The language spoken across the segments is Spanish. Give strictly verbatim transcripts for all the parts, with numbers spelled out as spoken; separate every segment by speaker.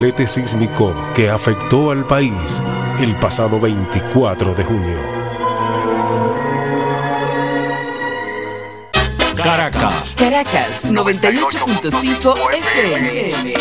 Speaker 1: Lete sísmico que afectó al país el pasado veinticuatro de junio.
Speaker 2: Caracas. Caracas, noventa y ocho punto cinco F M.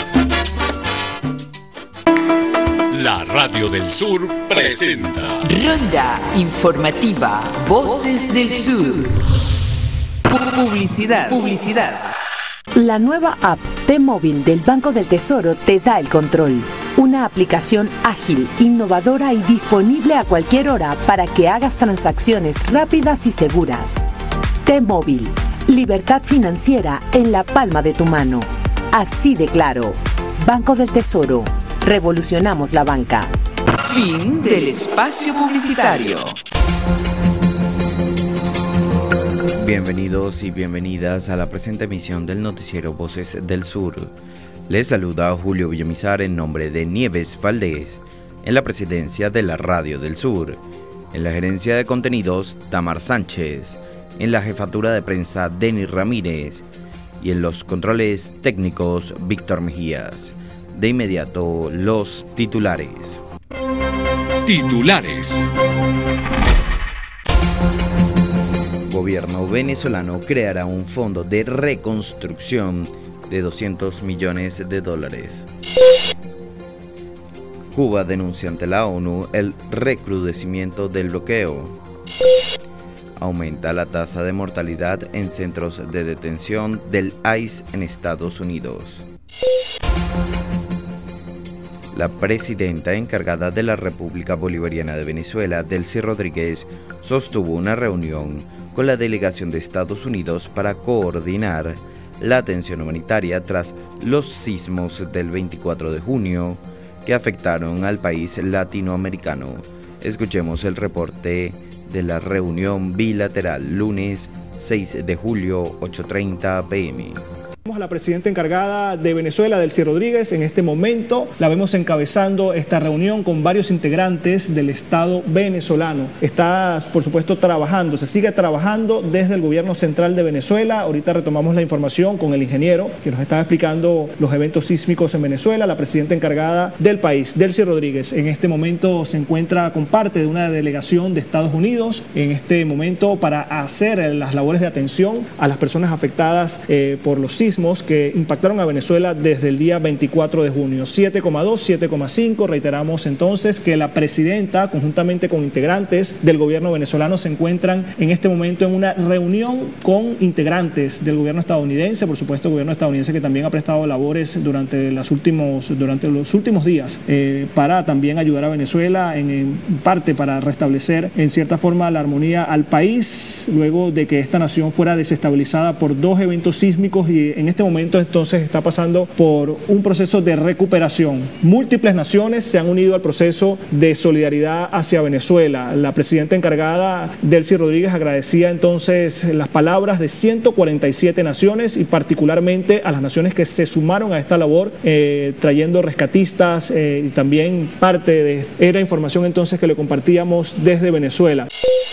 Speaker 3: La Radio del Sur presenta
Speaker 2: Ronda informativa, Voces del Sur. Publicidad. Publicidad.
Speaker 4: La nueva app T-Móvil del Banco del Tesoro te da el control. Una aplicación ágil, innovadora y disponible a cualquier hora para que hagas transacciones rápidas y seguras. T-Móvil, libertad financiera en la palma de tu mano. Así de claro. Banco del Tesoro. Revolucionamos la banca.
Speaker 2: Fin del espacio publicitario.
Speaker 5: Bienvenidos y bienvenidas a la presente emisión del noticiero Voces del Sur. Les saluda Julio Villamizar en nombre de Nieves Valdés, en la presidencia de la Radio del Sur, en la gerencia de contenidos Tamar Sánchez, en la jefatura de prensa Denis Ramírez y en los controles técnicos Víctor Mejías. De inmediato, los titulares.
Speaker 3: Titulares.
Speaker 5: Gobierno venezolano creará un fondo de reconstrucción de doscientos millones de dólares. Cuba denuncia ante la ONU el recrudecimiento del bloqueo. Aumenta la tasa de mortalidad en centros de detención del I C E en Estados Unidos. La presidenta encargada de la República Bolivariana de Venezuela, Delcy Rodríguez, sostuvo una reunión con la delegación de Estados Unidos para coordinar la atención humanitaria tras los sismos del veinticuatro de junio que afectaron al país latinoamericano. Escuchemos el reporte de la reunión bilateral lunes seis de julio, ocho treinta p m
Speaker 6: A la presidenta encargada de Venezuela, Delcy Rodríguez, en este momento la vemos encabezando esta reunión con varios integrantes del Estado venezolano. Está, por supuesto, trabajando, se sigue trabajando desde el gobierno central de Venezuela. Ahorita retomamos la información con el ingeniero que nos estaba explicando los eventos sísmicos en Venezuela. La presidenta encargada del país, Delcy Rodríguez, en este momento se encuentra con parte de una delegación de Estados Unidos en este momento para hacer las labores de atención a las personas afectadas eh, por los sismos que impactaron a Venezuela desde el día veinticuatro de junio. siete coma dos, siete coma cinco. Reiteramos entonces que la presidenta, conjuntamente con integrantes del gobierno venezolano, se encuentran en este momento en una reunión con integrantes del gobierno estadounidense, por supuesto el gobierno estadounidense que también ha prestado labores durante, las últimos, durante los últimos días eh, para también ayudar a Venezuela en, en parte para restablecer en cierta forma la armonía al país luego de que esta nación fuera desestabilizada por dos eventos sísmicos y en En este momento entonces está pasando por un proceso de recuperación. Múltiples naciones se han unido al proceso de solidaridad hacia Venezuela. La presidenta encargada, Delcy Rodríguez, agradecía entonces las palabras de ciento cuarenta y siete naciones y particularmente a las naciones que se sumaron a esta labor eh, trayendo rescatistas eh, y también parte de era información entonces que le compartíamos desde Venezuela.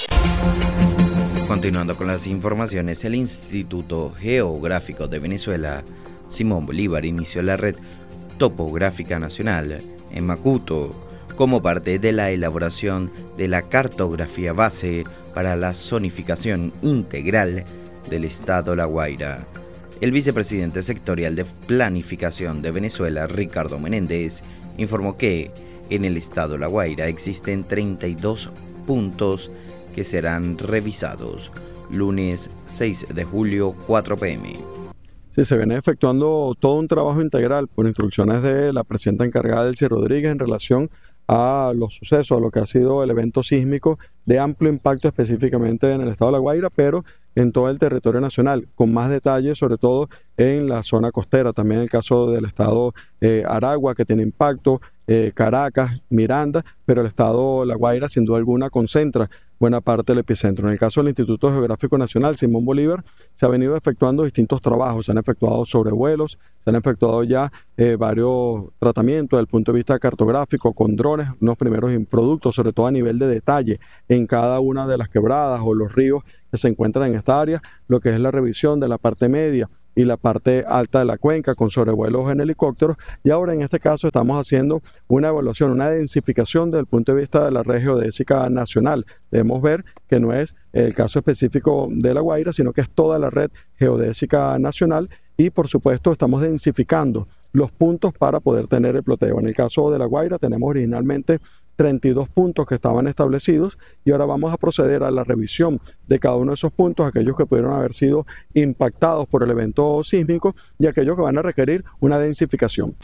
Speaker 5: Continuando con las informaciones, el Instituto Geográfico de Venezuela, Simón Bolívar, inició la red topográfica nacional en Macuto como parte de la elaboración de la cartografía base para la zonificación integral del Estado La Guaira. El vicepresidente sectorial de Planificación de Venezuela, Ricardo Menéndez, informó que en el Estado La Guaira existen treinta y dos puntos que serán revisados. Lunes seis de julio, cuatro p m
Speaker 7: Sí, se viene efectuando todo un trabajo integral por instrucciones de la presidenta encargada, Delcy Rodríguez, en relación a los sucesos, a lo que ha sido el evento sísmico de amplio impacto específicamente en el estado de La Guaira, pero en todo el territorio nacional, con más detalles, sobre todo en la zona costera, también en el caso del estado eh, Aragua, que tiene impacto, eh, Caracas, Miranda, pero el estado La Guaira sin duda alguna concentra buena parte del epicentro. En el caso del Instituto Geográfico Nacional, Simón Bolívar, se han venido efectuando distintos trabajos, se han efectuado sobrevuelos, se han efectuado ya eh, varios tratamientos desde el punto de vista cartográfico con drones, unos primeros productos, sobre todo a nivel de detalle en cada una de las quebradas o los ríos que se encuentran en esta área, lo que es la revisión de la parte media y la parte alta de la cuenca con sobrevuelos en helicópteros, y ahora en este caso estamos haciendo una evaluación, una densificación desde el punto de vista de la red geodésica nacional. Debemos ver que no es el caso específico de La Guaira, sino que es toda la red geodésica nacional, y por supuesto estamos densificando los puntos para poder tener el ploteo. En el caso de La Guaira tenemos originalmente treinta y dos puntos que estaban establecidos, y ahora vamos a proceder a la revisión de cada uno de esos puntos, aquellos que pudieron haber sido impactados por el evento sísmico y aquellos que van a requerir una densificación.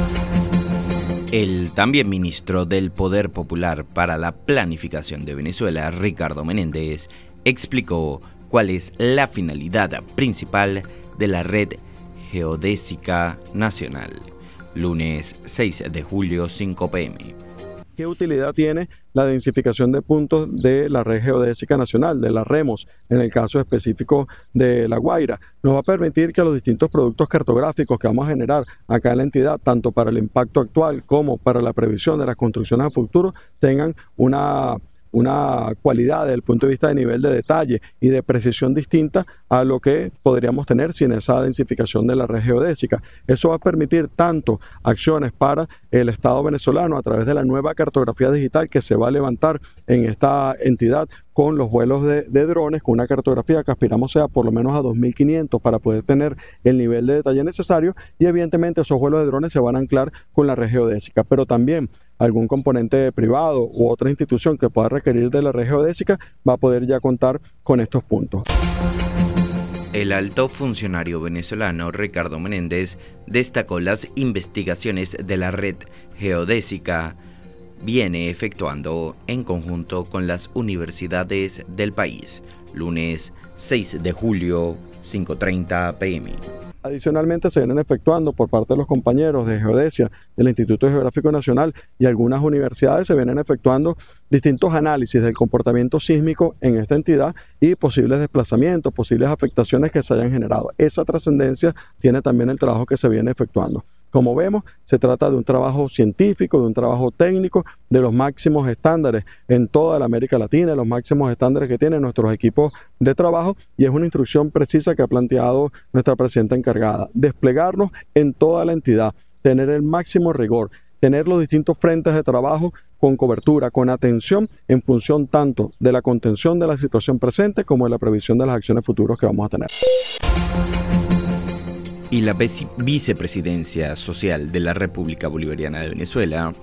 Speaker 5: El también ministro del Poder Popular para la Planificación de Venezuela, Ricardo Menéndez, explicó cuál es la finalidad principal de la Red Geodésica Nacional. Lunes seis de julio, cinco pe eme.
Speaker 7: ¿Qué utilidad tiene la densificación de puntos de la red geodésica nacional, de la REMOS, en el caso específico de La Guaira? Nos va a permitir que los distintos productos cartográficos que vamos a generar acá en la entidad, tanto para el impacto actual como para la previsión de las construcciones a futuro, tengan una una cualidad desde el punto de vista de nivel de detalle y de precisión distinta a lo que podríamos tener sin esa densificación de la red geodésica. Eso va a permitir tanto acciones para el Estado venezolano a través de la nueva cartografía digital que se va a levantar en esta entidad con los vuelos de, de drones, con una cartografía que aspiramos sea por lo menos a dos mil quinientos para poder tener el nivel de detalle necesario, y evidentemente esos vuelos de drones se van a anclar con la red geodésica, pero también algún componente privado u otra institución que pueda requerir de la red geodésica va a poder ya contar con estos puntos.
Speaker 5: El alto funcionario venezolano Ricardo Menéndez destacó las investigaciones de la red geodésica viene efectuando en conjunto con las universidades del país. Lunes seis de julio, cinco treinta pe eme.
Speaker 7: Adicionalmente se vienen efectuando por parte de los compañeros de Geodesia del Instituto Geográfico Nacional y algunas universidades se vienen efectuando distintos análisis del comportamiento sísmico en esta entidad y posibles desplazamientos, posibles afectaciones que se hayan generado. Esa trascendencia tiene también el trabajo que se viene efectuando. Como vemos, se trata de un trabajo científico, de un trabajo técnico, de los máximos estándares en toda la América Latina, los máximos estándares que tienen nuestros equipos de trabajo, y es una instrucción precisa que ha planteado nuestra presidenta encargada: desplegarnos en toda la entidad, tener el máximo rigor, tener los distintos frentes de trabajo con cobertura, con atención en función tanto de la contención de la situación presente como de la previsión de las acciones futuras que vamos a tener.
Speaker 5: Y la Vicepresidencia Social de la República Bolivariana de Venezuela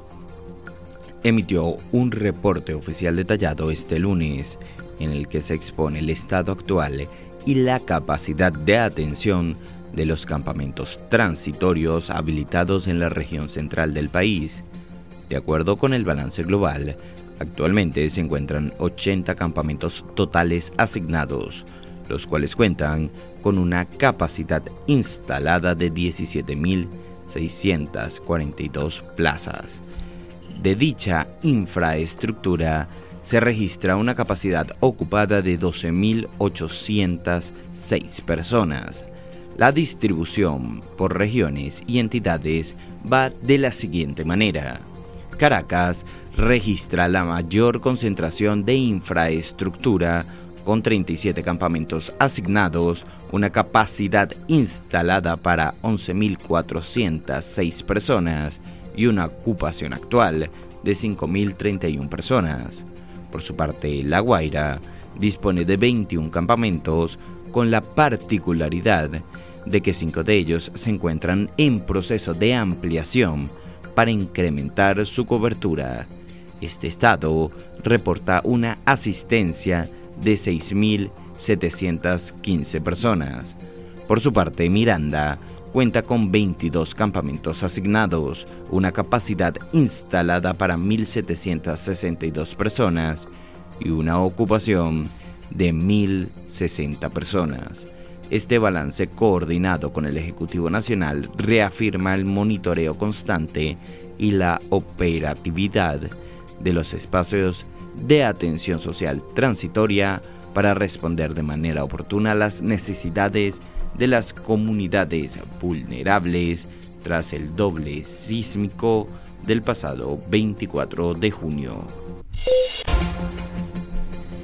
Speaker 5: emitió un reporte oficial detallado este lunes en el que se expone el estado actual y la capacidad de atención de los campamentos transitorios habilitados en la región central del país. De acuerdo con el balance global, actualmente se encuentran ochenta campamentos totales asignados, los cuales cuentan con una capacidad instalada de diecisiete mil seiscientas cuarenta y dos plazas. De dicha infraestructura se registra una capacidad ocupada de doce mil ochocientas seis personas. La distribución por regiones y entidades va de la siguiente manera. Caracas registra la mayor concentración de infraestructura con treinta y siete campamentos asignados, una capacidad instalada para once mil cuatrocientas seis personas y una ocupación actual de cinco mil treinta y una personas. Por su parte, La Guaira dispone de veintiún campamentos con la particularidad de que cinco de ellos se encuentran en proceso de ampliación para incrementar su cobertura. Este estado reporta una asistencia de seis mil setecientas quince personas. Por su parte, Miranda cuenta con veintidós campamentos asignados, una capacidad instalada para mil setecientas sesenta y dos personas y una ocupación de mil sesenta personas. Este balance coordinado con el Ejecutivo Nacional reafirma el monitoreo constante y la operatividad de los espacios de atención social transitoria para responder de manera oportuna a las necesidades de las comunidades vulnerables tras el doble sísmico del pasado veinticuatro de junio.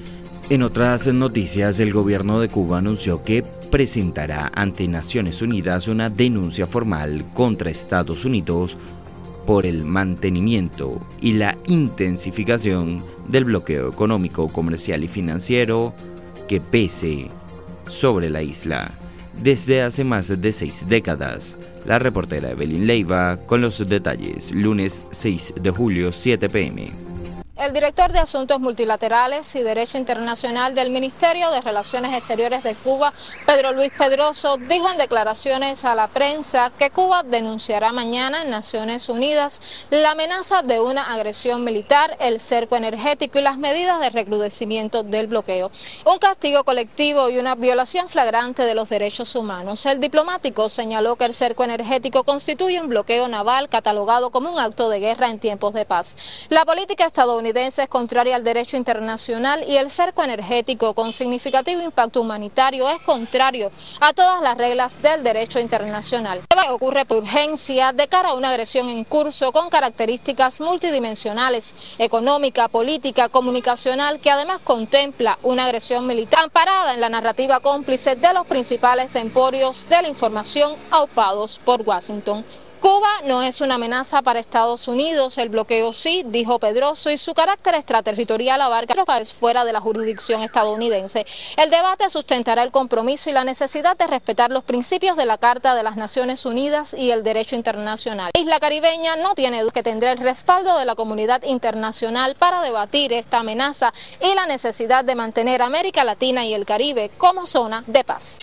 Speaker 5: En otras noticias, el gobierno de Cuba anunció que presentará ante Naciones Unidas una denuncia formal contra Estados Unidos por el mantenimiento y la intensificación del bloqueo económico, comercial y financiero que pese sobre la isla desde hace más de seis décadas. La reportera Evelyn Leiva con los detalles, lunes seis de julio, siete pe eme.
Speaker 8: El director de Asuntos Multilaterales y Derecho Internacional del Ministerio de Relaciones Exteriores de Cuba, Pedro Luis Pedroso, dijo en declaraciones a la prensa que Cuba denunciará mañana en Naciones Unidas la amenaza de una agresión militar, el cerco energético y las medidas de recrudecimiento del bloqueo, un castigo colectivo y una violación flagrante de los derechos humanos. El diplomático señaló que el cerco energético constituye un bloqueo naval catalogado como un acto de guerra en tiempos de paz. La política estadounidense es contraria al derecho internacional y el cerco energético con significativo impacto humanitario es contrario a todas las reglas del derecho internacional. Ocurre por urgencia de cara a una agresión en curso con características multidimensionales, económica, política, comunicacional, que además contempla una agresión militar amparada en la narrativa cómplice de los principales emporios de la información aupados por Washington. Cuba no es una amenaza para Estados Unidos, el bloqueo sí, dijo Pedroso, y su carácter extraterritorial abarca los países fuera de la jurisdicción estadounidense. El debate sustentará el compromiso y la necesidad de respetar los principios de la Carta de las Naciones Unidas y el derecho internacional. La isla caribeña no tiene duda que tendrá el respaldo de la comunidad internacional para debatir esta amenaza y la necesidad de mantener América Latina y el Caribe como zona de paz.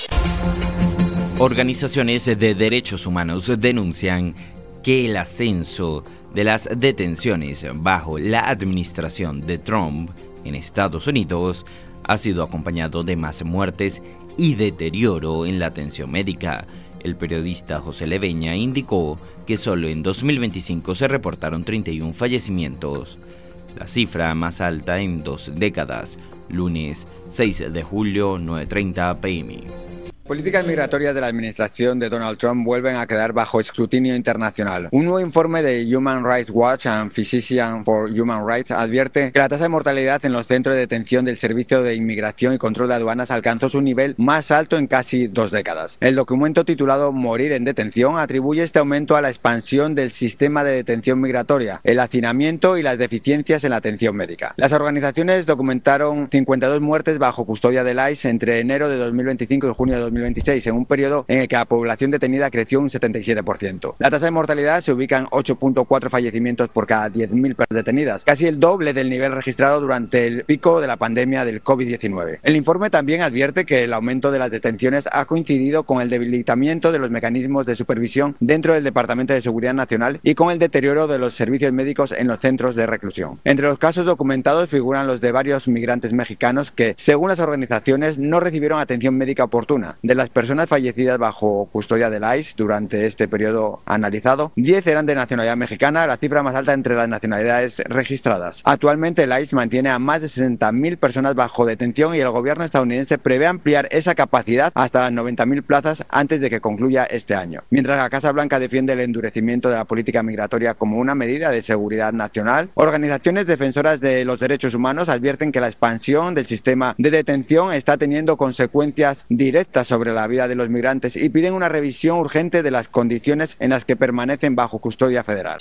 Speaker 5: Organizaciones de derechos humanos denuncian que el ascenso de las detenciones bajo la administración de Trump en Estados Unidos ha sido acompañado de más muertes y deterioro en la atención médica. El periodista José Leveña indicó que solo en dos mil veinticinco se reportaron treinta y uno fallecimientos, la cifra más alta en dos décadas. Lunes seis de julio, nueve treinta pe eme.
Speaker 9: Políticas migratorias de la administración de Donald Trump vuelven a quedar bajo escrutinio internacional. Un nuevo informe de Human Rights Watch and Physicians for Human Rights advierte que la tasa de mortalidad en los centros de detención del Servicio de Inmigración y Control de Aduanas alcanzó su nivel más alto en casi dos décadas. El documento titulado Morir en detención atribuye este aumento a la expansión del sistema de detención migratoria, el hacinamiento y las deficiencias en la atención médica. Las organizaciones documentaron cincuenta y dos muertes bajo custodia del I C E entre enero de dos mil veinticinco y junio de dos mil veintiséis, en un periodo en el que la población detenida creció un setenta y siete por ciento. La tasa de mortalidad se ubica en ocho punto cuatro fallecimientos por cada diez mil personas detenidas, casi el doble del nivel registrado durante el pico de la pandemia del COVID diecinueve. El informe también advierte que el aumento de las detenciones ha coincidido con el debilitamiento de los mecanismos de supervisión dentro del Departamento de Seguridad Nacional y con el deterioro de los servicios médicos en los centros de reclusión. Entre los casos documentados figuran los de varios migrantes mexicanos que, según las organizaciones, no recibieron atención médica oportuna. De las personas fallecidas bajo custodia del I C E durante este periodo analizado, diez eran de nacionalidad mexicana, la cifra más alta entre las nacionalidades registradas. Actualmente el I C E mantiene a más de sesenta mil personas bajo detención y el gobierno estadounidense prevé ampliar esa capacidad hasta las noventa mil plazas antes de que concluya este año. Mientras la Casa Blanca defiende el endurecimiento de la política migratoria como una medida de seguridad nacional, organizaciones defensoras de los derechos humanos advierten que la expansión del sistema de detención está teniendo consecuencias directas sobre la vida de los migrantes y piden una revisión urgente de las condiciones en las que permanecen bajo custodia federal.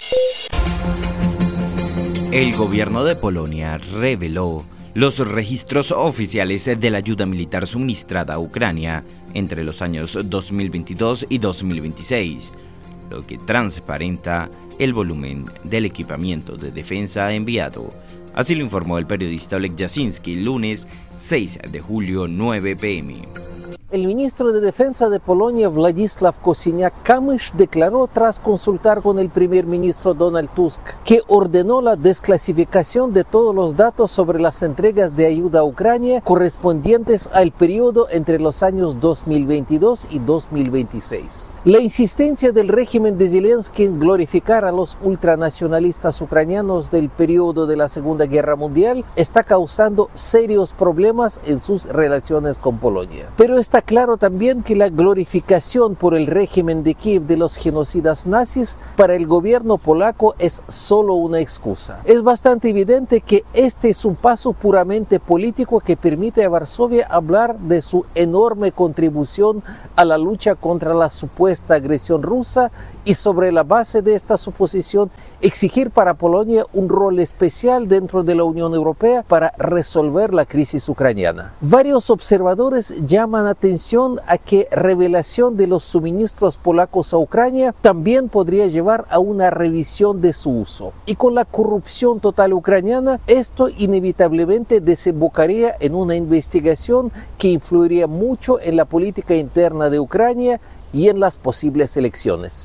Speaker 5: El gobierno de Polonia reveló los registros oficiales de la ayuda militar suministrada a Ucrania entre los años dos mil veintidós y dos mil veintiséis, lo que transparenta el volumen del equipamiento de defensa enviado. Así lo informó el periodista Oleg Jasinski, lunes seis de julio, nueve pe eme.
Speaker 10: El ministro de Defensa de Polonia, Władysław Kosiniak-Kamysz, declaró tras consultar con el primer ministro Donald Tusk que ordenó la desclasificación de todos los datos sobre las entregas de ayuda a Ucrania correspondientes al periodo entre los años dos mil veintidós y dos mil veintiséis. La insistencia del régimen de Zelensky en glorificar a los ultranacionalistas ucranianos del periodo de la Segunda Guerra Mundial está causando serios problemas en sus relaciones con Polonia. Pero esta Está claro también que la glorificación por el régimen de Kiev de los genocidas nazis para el gobierno polaco es solo una excusa. Es bastante evidente que este es un paso puramente político que permite a Varsovia hablar de su enorme contribución a la lucha contra la supuesta agresión rusa y sobre la base de esta suposición exigir para Polonia un rol especial dentro de la Unión Europea para resolver la crisis ucraniana. Varios observadores llaman atención a que revelación de los suministros polacos a Ucrania también podría llevar a una revisión de su uso. Y con la corrupción total ucraniana, esto inevitablemente desembocaría en una investigación que influiría mucho en la política interna de Ucrania y en las posibles elecciones.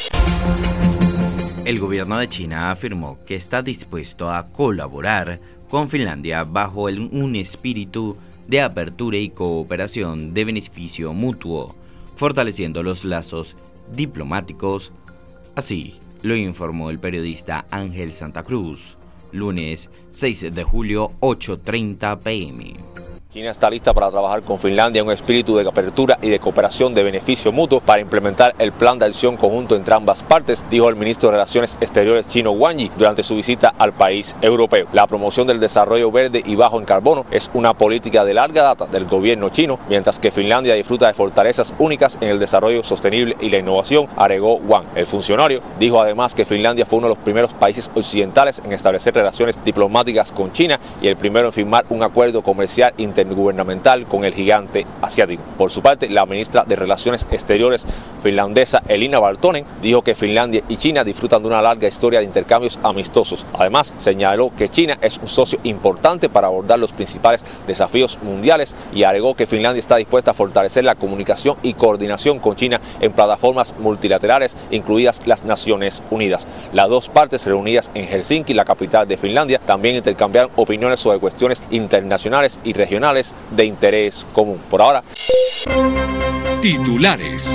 Speaker 5: El gobierno de China afirmó que está dispuesto a colaborar con Finlandia bajo el, un espíritu de apertura y cooperación de beneficio mutuo, fortaleciendo los lazos diplomáticos. Así lo informó el periodista Ángel Santa Cruz, lunes seis de julio, ocho treinta pm.
Speaker 11: China está lista para trabajar con Finlandia en un espíritu de apertura y de cooperación de beneficio mutuo para implementar el plan de acción conjunto entre ambas partes, dijo el ministro de Relaciones Exteriores chino Wang Yi durante su visita al país europeo. La promoción del desarrollo verde y bajo en carbono es una política de larga data del gobierno chino, mientras que Finlandia disfruta de fortalezas únicas en el desarrollo sostenible y la innovación, agregó Wang. El funcionario dijo además que Finlandia fue uno de los primeros países occidentales en establecer relaciones diplomáticas con China y el primero en firmar un acuerdo comercial internacional gubernamental con el gigante asiático. Por su parte, la ministra de Relaciones Exteriores finlandesa Elina Valtonen dijo que Finlandia y China disfrutan de una larga historia de intercambios amistosos. Además, señaló que China es un socio importante para abordar los principales desafíos mundiales y agregó que Finlandia está dispuesta a fortalecer la comunicación y coordinación con China en plataformas multilaterales, incluidas las Naciones Unidas. Las dos partes reunidas en Helsinki, la capital de Finlandia, también intercambiaron opiniones sobre cuestiones internacionales y regionales de interés común. Por ahora,
Speaker 3: titulares.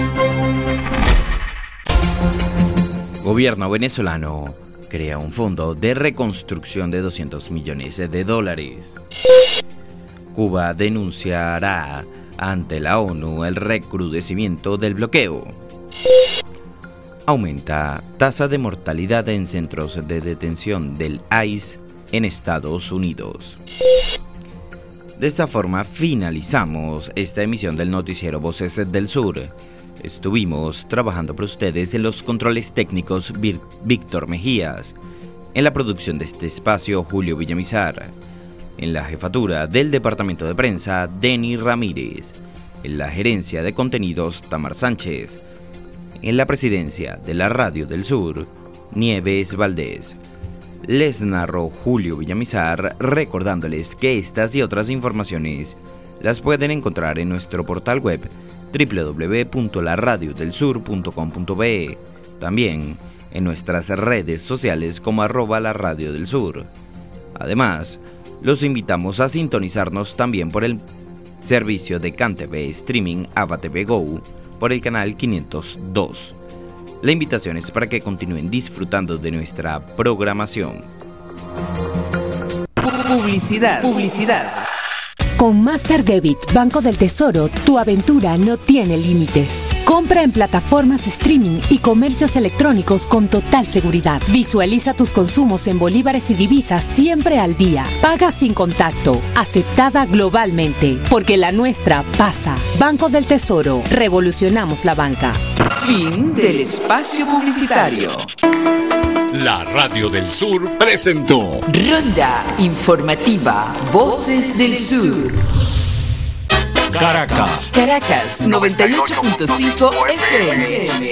Speaker 5: Gobierno venezolano crea un fondo de reconstrucción de doscientos millones de dólares. Cuba denunciará ante la ONU el recrudecimiento del bloqueo. Aumenta tasa de mortalidad en centros de detención del I C E en Estados Unidos. De esta forma finalizamos esta emisión del noticiero Voces del Sur. Estuvimos trabajando para ustedes en los controles técnicos Víctor Mejías, en la producción de este espacio Julio Villamizar, en la jefatura del departamento de prensa Denny Ramírez, en la gerencia de contenidos Tamar Sánchez, en la presidencia de la Radio del Sur Nieves Valdés. Les narró Julio Villamizar, recordándoles que estas y otras informaciones las pueden encontrar en nuestro portal web doble u doble u doble u punto la radio del sur punto com punto be, también en nuestras redes sociales como arroba la radio del sur. Además, los invitamos a sintonizarnos también por el servicio de CanTV Streaming Ava T V Go por el canal quinientos dos. La invitación es para que continúen disfrutando de nuestra programación.
Speaker 2: Publicidad. Publicidad.
Speaker 4: Con Master Debit Banco del Tesoro, tu aventura no tiene límites. Compra en plataformas streaming y comercios electrónicos con total seguridad. Visualiza tus consumos en bolívares y divisas siempre al día. Paga sin contacto. Aceptada globalmente. Porque la nuestra pasa. Banco del Tesoro. Revolucionamos la banca.
Speaker 2: Fin del espacio publicitario.
Speaker 3: La Radio del Sur presentó
Speaker 2: Ronda Informativa Voces del Sur.
Speaker 3: Caracas.
Speaker 2: Caracas noventa y ocho punto cinco F M.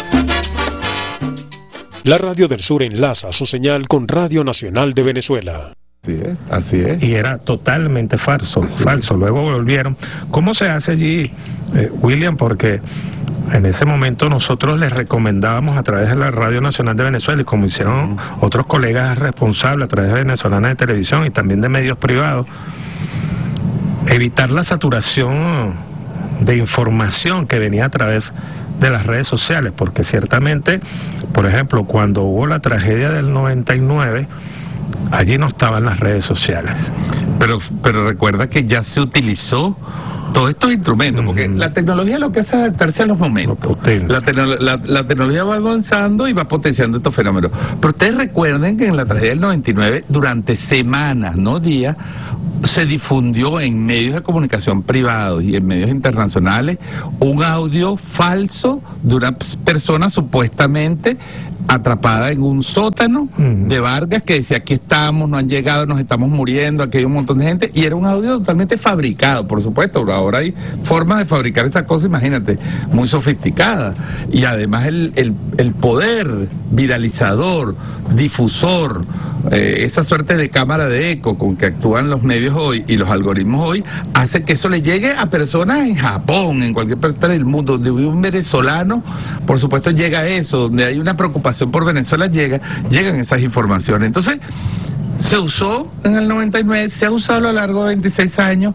Speaker 1: La Radio del Sur enlaza su señal con Radio Nacional de Venezuela.
Speaker 12: Así es, así es. Y era totalmente falso, así falso. Es. Luego volvieron. ¿Cómo se hace allí, eh, William? Porque en ese momento nosotros les recomendábamos a través de la Radio Nacional de Venezuela, y como hicieron uh-huh. otros colegas responsables a través de Venezolana de Televisión y también de medios privados, evitar la saturación de información que venía a través de las redes sociales, porque ciertamente, por ejemplo, cuando hubo la tragedia del noventa y nueve, allí no estaban las redes sociales.
Speaker 13: Pero, pero recuerda que ya se utilizó todos estos instrumentos, porque uh-huh. la tecnología lo que hace es adaptarse a los momentos. La, tecno- la, la tecnología va avanzando y va potenciando estos fenómenos. Pero ustedes recuerden que en la tragedia del noventa y nueve, durante semanas, no días, se difundió en medios de comunicación privados y en medios internacionales un audio falso de una persona supuestamente atrapada en un sótano uh-huh. de Vargas, que decía: aquí estamos, no han llegado, nos estamos muriendo, aquí hay un montón de gente, y era un audio totalmente fabricado, por supuesto. Ahora hay formas de fabricar esa cosa, imagínate, muy sofisticada, y además el, el, el poder viralizador, difusor, eh, esa suerte de cámara de eco con que actúan los medios hoy y los algoritmos hoy, hace que eso le llegue a personas en Japón, en cualquier parte del mundo, donde vive un venezolano, por supuesto llega eso, donde hay una preocupación por Venezuela, llega, llegan esas informaciones. Entonces, se usó en el noventa y nueve, se ha usado a lo largo de veintiséis años,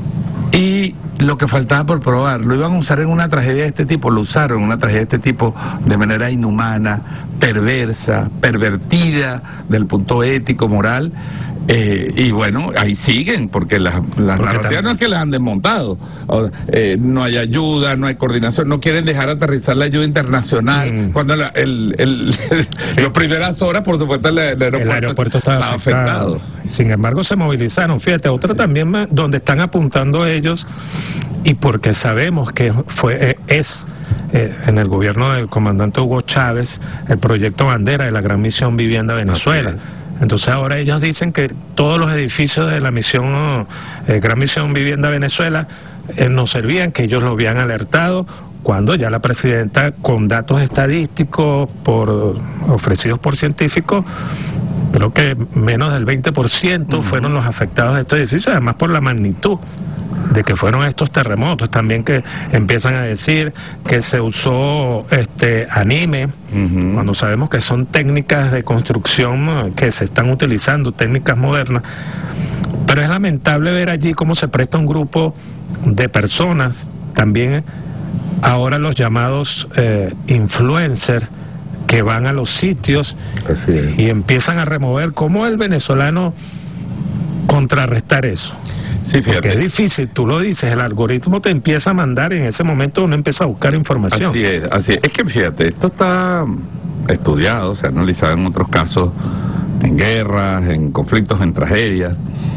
Speaker 13: y lo que faltaba por probar, lo iban a usar en una tragedia de este tipo, lo usaron en una tragedia de este tipo de manera inhumana, perversa, pervertida del punto ético, moral. Eh, y bueno, ahí siguen, porque las la narrativas no es que las han desmontado, o, eh, no hay ayuda, no hay coordinación, no quieren dejar aterrizar la ayuda internacional, mm. cuando la, el, el, el, las primeras horas, por supuesto, el, el aeropuerto,
Speaker 12: el aeropuerto estaba, estaba afectado. afectado. Sin embargo, se movilizaron. Fíjate, otro también donde están apuntando ellos, y porque sabemos que fue es eh, en el gobierno del comandante Hugo Chávez el proyecto bandera de la Gran Misión Vivienda Venezuela. Entonces ahora ellos dicen que todos los edificios de la misión eh, Gran Misión Vivienda Venezuela eh, no servían, que ellos lo habían alertado, cuando ya la presidenta, con datos estadísticos por ofrecidos por científicos, creo que menos del veinte por ciento uh-huh. fueron los afectados de estos edificios, además por la magnitud de que fueron estos terremotos. También que empiezan a decir que se usó este anime, uh-huh. cuando sabemos que son técnicas de construcción que se están utilizando, técnicas modernas. Pero es lamentable ver allí cómo se presta un grupo de personas, también ahora los llamados eh, influencers, que van a los sitios y empiezan a remover. ¿Cómo el venezolano contrarrestar eso?
Speaker 13: Sí, fíjate.
Speaker 12: Porque es difícil, tú lo dices, el algoritmo te empieza a mandar y en ese momento uno empieza a buscar información.
Speaker 13: Así es, así es. Es que fíjate, esto está estudiado, se ha analizado en otros casos, en guerras, en conflictos, en tragedias.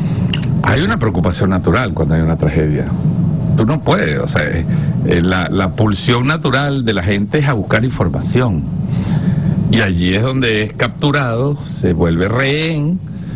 Speaker 13: Hay una preocupación natural cuando hay una tragedia. Tú no puedes, o sea, eh, la, la pulsión natural de la gente es a buscar información. Y allí es donde es capturado, se vuelve rehén.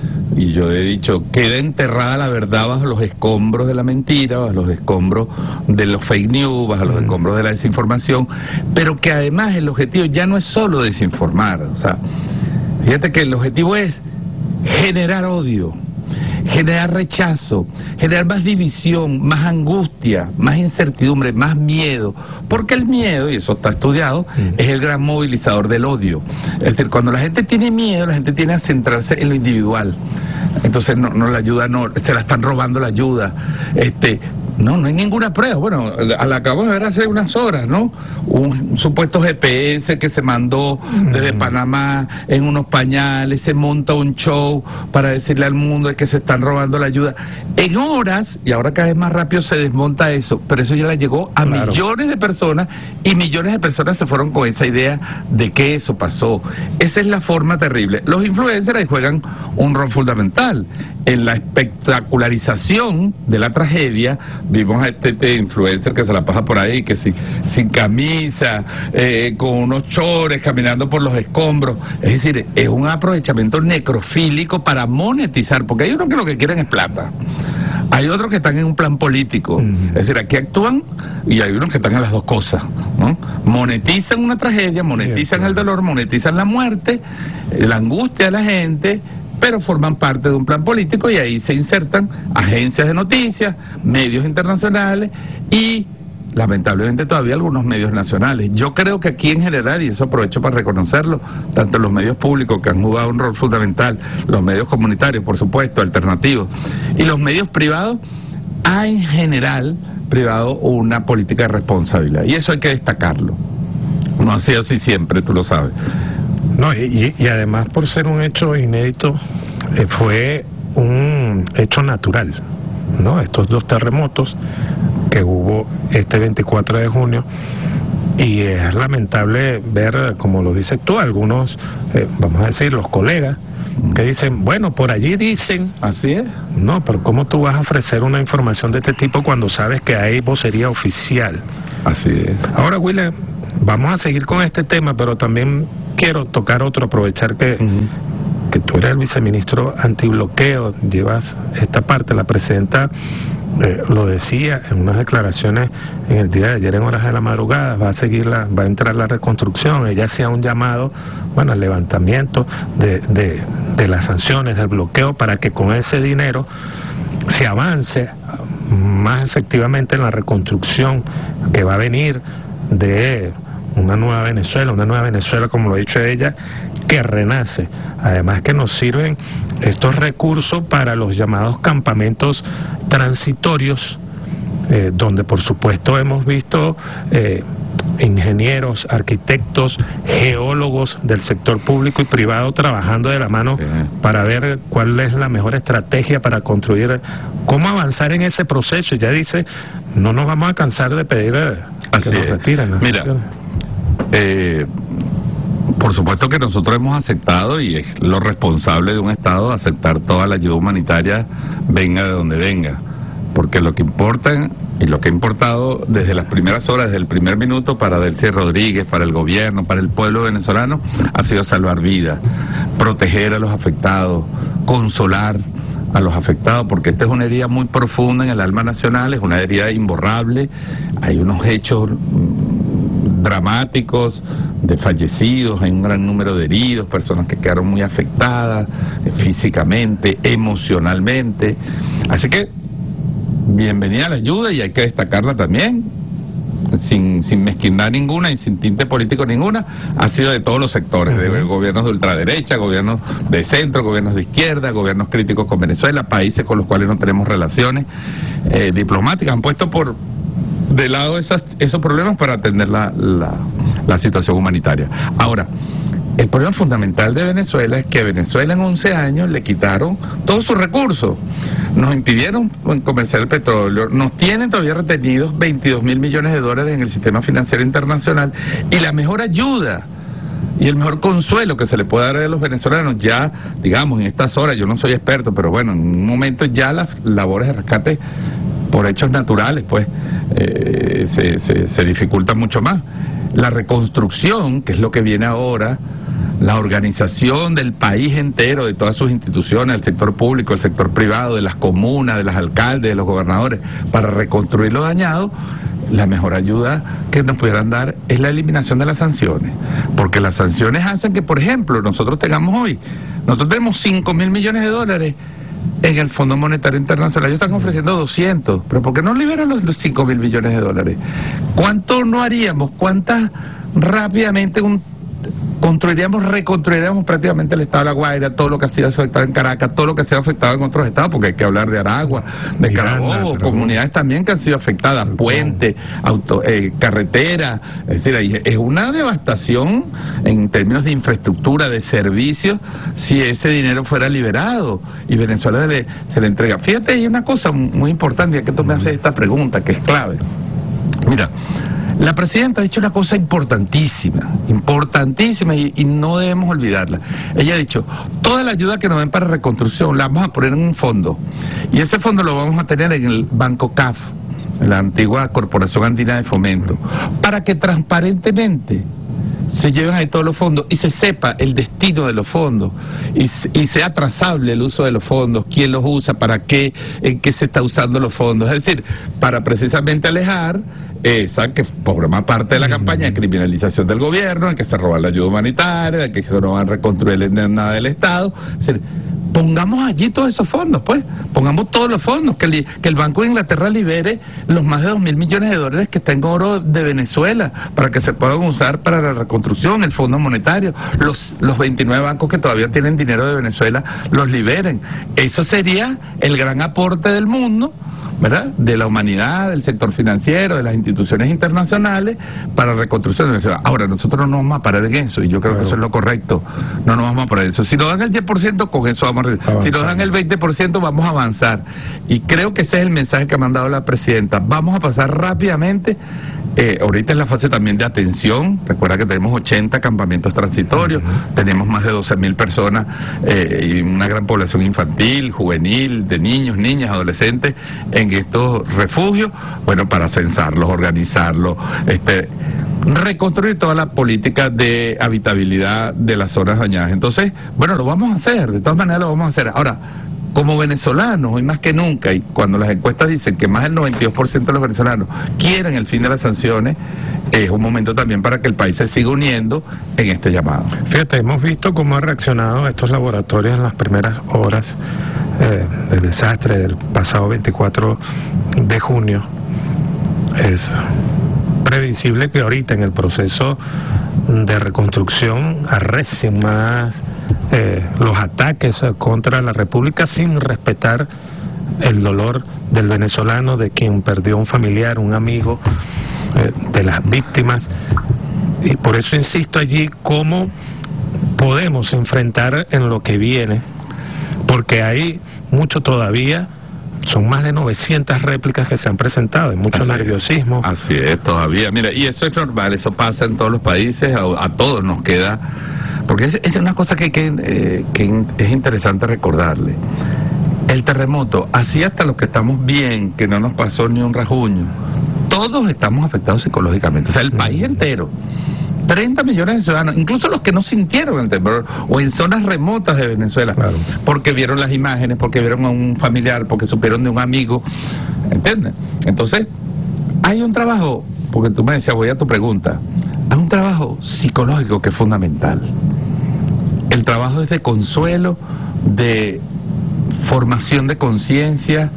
Speaker 13: Y yo he dicho, queda enterrada la verdad bajo los escombros de la mentira, bajo los escombros de los fake news, bajo los escombros de la desinformación, pero que además el objetivo ya no es solo desinformar. O sea, fíjate que el objetivo es generar odio, generar rechazo, generar más división, más angustia, más incertidumbre, más miedo, porque el miedo, y eso está estudiado, mm. es el gran movilizador del odio. Es decir, cuando la gente tiene miedo, la gente tiene a centrarse en lo individual. Entonces no, no la ayuda, no, se la están robando la ayuda. Este, no, no hay ninguna prueba. Bueno, la acabamos de ver hace unas horas, ¿no? Un, un supuesto G P S que se mandó mm. desde Panamá en unos pañales, se monta un show para decirle al mundo de que se están robando la ayuda. En horas, y ahora cada vez más rápido se desmonta eso, pero eso ya le llegó a claro. millones de personas, y millones de personas se fueron con esa idea de que eso pasó. Esa es la forma terrible. Los influencers ahí juegan un rol fundamental en la espectacularización de la tragedia. Vimos a este, este influencer que se la pasa por ahí, que sin, sin camisa, eh, con unos chores, caminando por los escombros. Es decir, es un aprovechamiento necrofílico para monetizar, porque hay unos que lo que quieren es plata. Hay otros que están en un plan político. Uh-huh. Es decir, aquí actúan y hay unos que están en las dos cosas, ¿no? Monetizan una tragedia, monetizan el dolor, monetizan la muerte, la angustia de la gente, pero forman parte de un plan político, y ahí se insertan agencias de noticias, medios internacionales y lamentablemente todavía algunos medios nacionales. Yo creo que aquí en general, y eso aprovecho para reconocerlo, tanto los medios públicos, que han jugado un rol fundamental, los medios comunitarios, por supuesto, alternativos, y los medios privados, ha en general privado una política de responsabilidad, y eso hay que destacarlo. No ha sido así siempre, tú lo sabes.
Speaker 12: No, y, y además, por ser un hecho inédito, eh, fue un hecho natural, ¿no? Estos dos terremotos, que hubo este veinticuatro de junio. Y es lamentable ver, como lo dices tú, algunos, eh, vamos a decir, los colegas, que dicen, bueno, por allí dicen.
Speaker 13: Así es.
Speaker 12: No, pero ¿cómo tú vas a ofrecer una información de este tipo cuando sabes que hay vocería oficial?
Speaker 13: Así es.
Speaker 12: Ahora, William, vamos a seguir con este tema, pero también quiero tocar otro, aprovechar que, uh-huh. que tú eres el viceministro antibloqueo, llevas esta parte, la presidenta eh, lo decía en unas declaraciones en el día de ayer en horas de la madrugada, va a seguir la, va a entrar la reconstrucción, ella hacía un llamado, bueno, al levantamiento de, de, de las sanciones, del bloqueo, para que con ese dinero se avance más efectivamente en la reconstrucción que va a venir de una nueva Venezuela, una nueva Venezuela, como lo ha dicho ella, que renace. Además que nos sirven estos recursos para los llamados campamentos transitorios, eh, donde por supuesto hemos visto eh, ingenieros, arquitectos, geólogos del sector público y privado trabajando de la mano para ver cuál es la mejor estrategia para construir, cómo avanzar en ese proceso. Y ya dice, no nos vamos a cansar de pedir eh, que nos retiren las
Speaker 13: Mira, eh, por supuesto que nosotros hemos aceptado, y es lo responsable de un Estado aceptar toda la ayuda humanitaria, venga de donde venga, porque lo que importa y lo que ha importado desde las primeras horas, desde el primer minuto, para Delcy Rodríguez, para el gobierno, para el pueblo venezolano, ha sido salvar vidas, proteger a los afectados, consolar a los afectados, porque esta es una herida muy profunda en el alma nacional, es una herida imborrable, hay unos hechos dramáticos de fallecidos, hay un gran número de heridos, personas que quedaron muy afectadas eh, físicamente, emocionalmente, así que bienvenida a la ayuda, y hay que destacarla también, sin, sin mezquindad ninguna y sin tinte político ninguna, ha sido de todos los sectores, de gobiernos de ultraderecha, gobiernos de centro, gobiernos de izquierda, gobiernos críticos con Venezuela, países con los cuales no tenemos relaciones eh, diplomáticas, han puesto por de lado esas, esos problemas para atender la, la, la situación humanitaria. Ahora, el problema fundamental de Venezuela es que a Venezuela en once años le quitaron todos sus recursos, nos impidieron comerciar el petróleo, nos tienen todavía retenidos veintidós mil millones de dólares en el sistema financiero internacional, y la mejor ayuda y el mejor consuelo que se le puede dar a los venezolanos, ya, digamos, en estas horas, yo no soy experto, pero bueno, en un momento ya las labores de rescate por hechos naturales, pues, eh, se, se, se dificulta mucho más. La reconstrucción, que es lo que viene ahora, la organización del país entero, de todas sus instituciones, el sector público, el sector privado, de las comunas, de los alcaldes, de los gobernadores, para reconstruir lo dañado, la mejor ayuda que nos pudieran dar es la eliminación de las sanciones, porque las sanciones hacen que, por ejemplo, nosotros tengamos hoy, nosotros tenemos cinco mil millones de dólares en el Fondo Monetario Internacional, ellos están ofreciendo doscientos, pero ¿por qué no liberan los, los cinco mil millones de dólares? ¿Cuánto no haríamos? ¿Cuántas rápidamente un construiríamos, reconstruiríamos prácticamente el estado de La Guaira, todo lo que ha sido afectado en Caracas, todo lo que ha sido afectado en otros estados, porque hay que hablar de Aragua, de Carabobo, pero... comunidades también que han sido afectadas, puentes, auto, eh, carreteras, es decir, es una devastación en términos de infraestructura, de servicios, si ese dinero fuera liberado y Venezuela se le, se le entrega. Fíjate, hay una cosa muy importante, ya que tú me haces esta pregunta, que es clave. Mira, la presidenta ha dicho una cosa importantísima, importantísima, y, y no debemos olvidarla. Ella ha dicho, toda la ayuda que nos den para reconstrucción la vamos a poner en un fondo, y ese fondo lo vamos a tener en el Banco C A F, en la antigua Corporación Andina de Fomento, para que transparentemente se lleven ahí todos los fondos y se sepa el destino de los fondos y, y sea trazable el uso de los fondos, quién los usa, para qué, en qué se está usando los fondos, es decir, para precisamente alejar esa que forma parte de la campaña de criminalización del gobierno, en que se roba la ayuda humanitaria, en que se no van a reconstruir nada del Estado. Es decir, pongamos allí todos esos fondos, pues, pongamos todos los fondos, que el, que el Banco de Inglaterra libere los más de dos mil millones de dólares que está en oro de Venezuela, para que se puedan usar para la reconstrucción, el Fondo Monetario, los, los veintinueve bancos que todavía tienen dinero de Venezuela, los liberen. Eso sería el gran aporte del mundo ¿verdad?, de la humanidad, del sector financiero, de las instituciones internacionales para la reconstrucción de Venezuela. Ahora, nosotros no nos vamos a parar en eso, y yo creo claro. que eso es lo correcto. No nos vamos a parar en eso. Si nos dan el diez por ciento, con eso vamos a avanzar. Si nos dan el veinte por ciento, vamos a avanzar. Y creo que ese es el mensaje que ha mandado la presidenta. Vamos a pasar rápidamente. Eh, ahorita es la fase también de atención. Recuerda que tenemos ochenta campamentos transitorios, uh-huh. tenemos más de doce mil personas eh, y una gran población infantil, juvenil, de niños, niñas, adolescentes en estos refugios, bueno, para censarlos, organizarlos, este, reconstruir toda la política de habitabilidad de las zonas dañadas. Entonces, bueno, lo vamos a hacer, de todas maneras lo vamos a hacer. Ahora, como venezolanos, hoy más que nunca, y cuando las encuestas dicen que más del noventa y dos por ciento de los venezolanos quieren el fin de las sanciones, es un momento también para que el país se siga uniendo en este llamado.
Speaker 12: Fíjate, hemos visto cómo han reaccionado estos laboratorios en las primeras horas eh, del desastre del pasado veinticuatro de junio. Es previsible que ahorita en el proceso de reconstrucción arrecien más eh, los ataques contra la República sin respetar el dolor del venezolano, de quien perdió un familiar, un amigo, eh, de las víctimas. Y por eso insisto allí cómo podemos enfrentar en lo que viene, porque hay mucho todavía. Son más de novecientas réplicas que se han presentado, hay mucho así nerviosismo.
Speaker 13: Es, así es, todavía. Mira, y eso es normal, eso pasa en todos los países, a, a todos nos queda, porque es, es una cosa que, que, eh, que es interesante recordarle. El terremoto, así hasta los que estamos bien, que no nos pasó ni un rasguño, todos estamos afectados psicológicamente, o sea, el país entero. treinta millones de ciudadanos, incluso los que no sintieron el temblor, o en zonas remotas de Venezuela, claro. porque vieron las imágenes, porque vieron a un familiar, porque supieron de un amigo, ¿entiendes? Entonces, hay un trabajo, porque tú me decías, voy a tu pregunta, hay un trabajo psicológico que es fundamental. El trabajo es de consuelo, de formación de conciencia,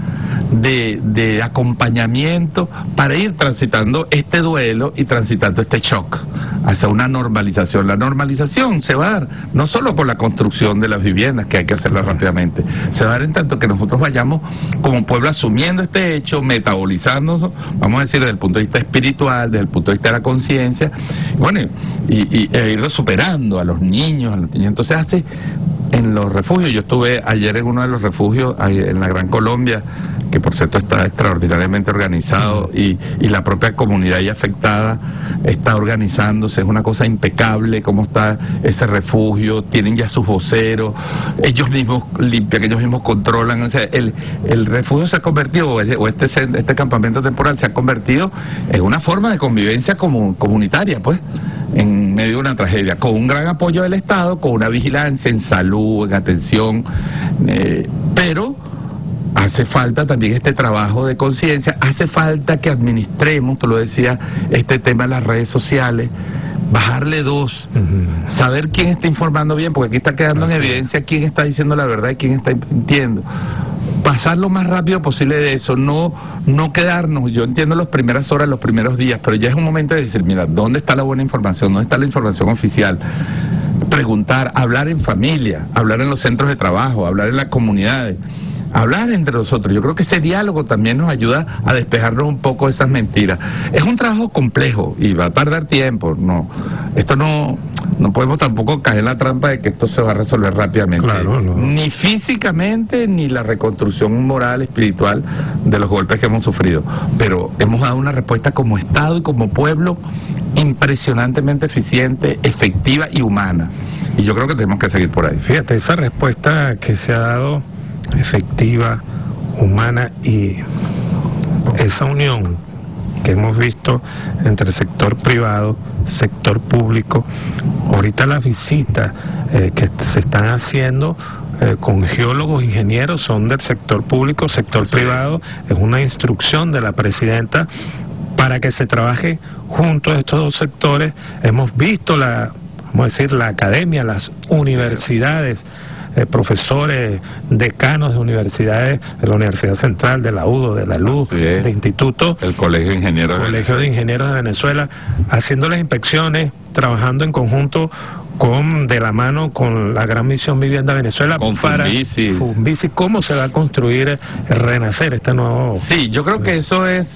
Speaker 13: de, de acompañamiento para ir transitando este duelo y transitando este shock hacia una normalización. La normalización se va a dar no solo con la construcción de las viviendas, que hay que hacerla rápidamente, se va a dar en tanto que nosotros vayamos como pueblo asumiendo este hecho, metabolizando, vamos a decir, desde el punto de vista espiritual, desde el punto de vista de la conciencia, bueno, y, y e irlo superando a los niños, a los niños. Entonces hace en los refugios, yo estuve ayer en uno de los refugios en la Gran Colombia, que por cierto está extraordinariamente organizado, y, y la propia comunidad ahí afectada está organizándose, es una cosa impecable cómo está ese refugio, tienen ya sus voceros, ellos mismos limpian, ellos mismos controlan, o sea, el, el refugio se ha convertido, o este, este campamento temporal se ha convertido en una forma de convivencia comun, comunitaria, pues, en medio de una tragedia, con un gran apoyo del Estado, con una vigilancia en salud, en atención, eh, pero hace falta también este trabajo de conciencia, hace falta que administremos, tú lo decías, este tema de las redes sociales, bajarle dos, uh-huh. saber quién está informando bien, porque aquí está quedando Así en evidencia quién está diciendo la verdad y quién está mintiendo. Pasar lo más rápido posible de eso, no no quedarnos, yo entiendo las primeras horas, los primeros días, pero ya es un momento de decir, mira, ¿dónde está la buena información? ¿Dónde está la información oficial? Preguntar, hablar en familia, hablar en los centros de trabajo, hablar en las comunidades, hablar entre nosotros. Yo creo que ese diálogo también nos ayuda a despejarnos un poco de esas mentiras. Es un trabajo complejo y va a tardar tiempo, no, esto no, no podemos tampoco caer en la trampa de que esto se va a resolver rápidamente, claro, no. ni físicamente ni la reconstrucción moral, espiritual de los golpes que hemos sufrido, pero hemos dado una respuesta como Estado y como pueblo impresionantemente eficiente, efectiva y humana, y yo creo que tenemos que seguir por ahí.
Speaker 12: Fíjate, esa respuesta que se ha dado efectiva, humana, y esa unión que hemos visto entre el sector privado, sector público, ahorita las visitas eh, que se están haciendo eh, con geólogos, ingenieros, son del sector público, sector sí. privado, es una instrucción de la presidenta para que se trabaje junto a estos dos sectores. Hemos visto la, vamos a decir, la academia, las universidades, Eh, profesores, decanos de universidades, de la Universidad Central, de la U D O, de la Luz, de Instituto,
Speaker 13: el Colegio de Ingenieros,
Speaker 12: Colegio de Ingenieros de Venezuela, haciendo las inspecciones, trabajando en conjunto con de la mano con la Gran Misión Vivienda Venezuela
Speaker 13: con
Speaker 12: para
Speaker 13: Funvisi.
Speaker 12: Funvisi, cómo se va a construir, renacer este nuevo.
Speaker 13: Sí, yo creo que eso es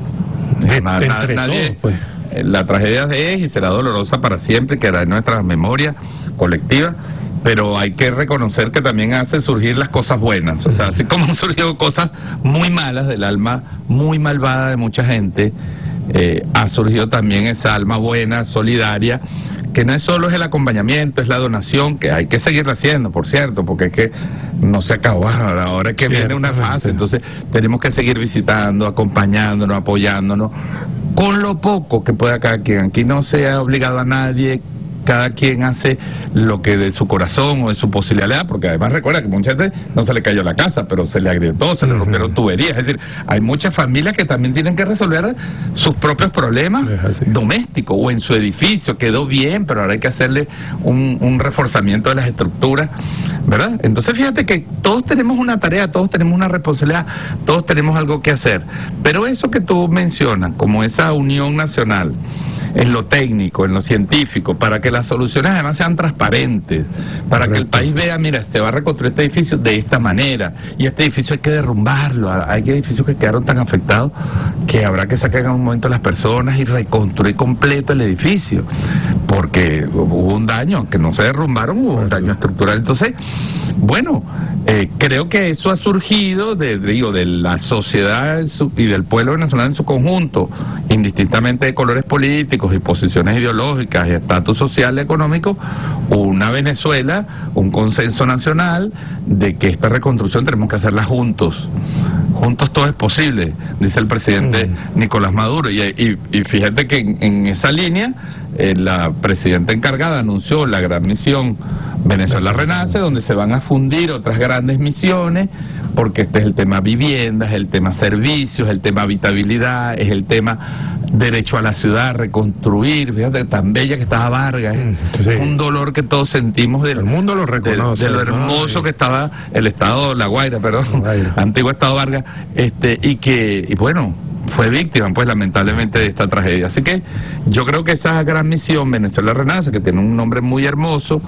Speaker 12: de,
Speaker 13: na,
Speaker 12: entre
Speaker 13: na, nadie,
Speaker 12: todos, pues.
Speaker 13: La tragedia es y será dolorosa para siempre, quedará en nuestra memoria colectiva, pero hay que reconocer que también hace surgir las cosas buenas. O sea, así como han surgido cosas muy malas del alma muy malvada de mucha gente, eh, ha surgido también esa alma buena, solidaria, que no es solo es el acompañamiento, es la donación, que hay que seguir haciendo, por cierto, porque es que no se acabó, ahora es que viene una fase, entonces tenemos que seguir visitando, acompañándonos, apoyándonos, con lo poco que pueda cada quien. Aquí no se ha obligado a nadie, cada quien hace lo que de su corazón o de su posibilidad, porque además recuerda que mucha gente no se le cayó la casa, pero se le agrietó, se le rompieron tuberías, es decir, hay muchas familias que también tienen que resolver sus propios problemas domésticos o en su edificio, quedó bien, pero ahora hay que hacerle un, un reforzamiento de las estructuras, ¿verdad? Entonces fíjate que todos tenemos una tarea, todos tenemos una responsabilidad, todos tenemos algo que hacer, pero eso que tú mencionas, como esa unión nacional, en lo técnico, en lo científico, para que las soluciones además sean transparentes, para Correcto. Que el país vea, mira, se va a reconstruir este edificio de esta manera, y este edificio hay que derrumbarlo, hay edificios que quedaron tan afectados que habrá que sacar en un momento las personas y reconstruir completo el edificio, porque hubo un daño, que no se derrumbaron, hubo un daño estructural. Entonces, bueno, eh, creo que eso ha surgido de, digo, de la sociedad y del pueblo venezolano en su conjunto, indistintamente de colores políticos y posiciones ideológicas y estatus social y económico, una Venezuela, un consenso nacional de que esta reconstrucción tenemos que hacerla juntos. Juntos todo es posible, dice el presidente mm. Nicolás Maduro, y, y, y fíjate que en, en esa línea eh, la presidenta encargada anunció la gran misión Venezuela Renace, donde se van a fundir otras grandes misiones, porque este es el tema vivienda, es el tema servicios, es el tema habitabilidad, es el tema derecho a la ciudad, reconstruir, fíjate tan bella que estaba Vargas, es sí. un dolor que todos sentimos del,
Speaker 12: el mundo lo reconoce,
Speaker 13: de, de lo hermoso ¿no? que estaba el estado La Guaira, perdón, La Guaira. antiguo estado Vargas, este y que, y bueno, fue víctima, pues lamentablemente, de esta tragedia. Así que yo creo que esa gran misión Venezuela Renace, que tiene un nombre muy hermoso,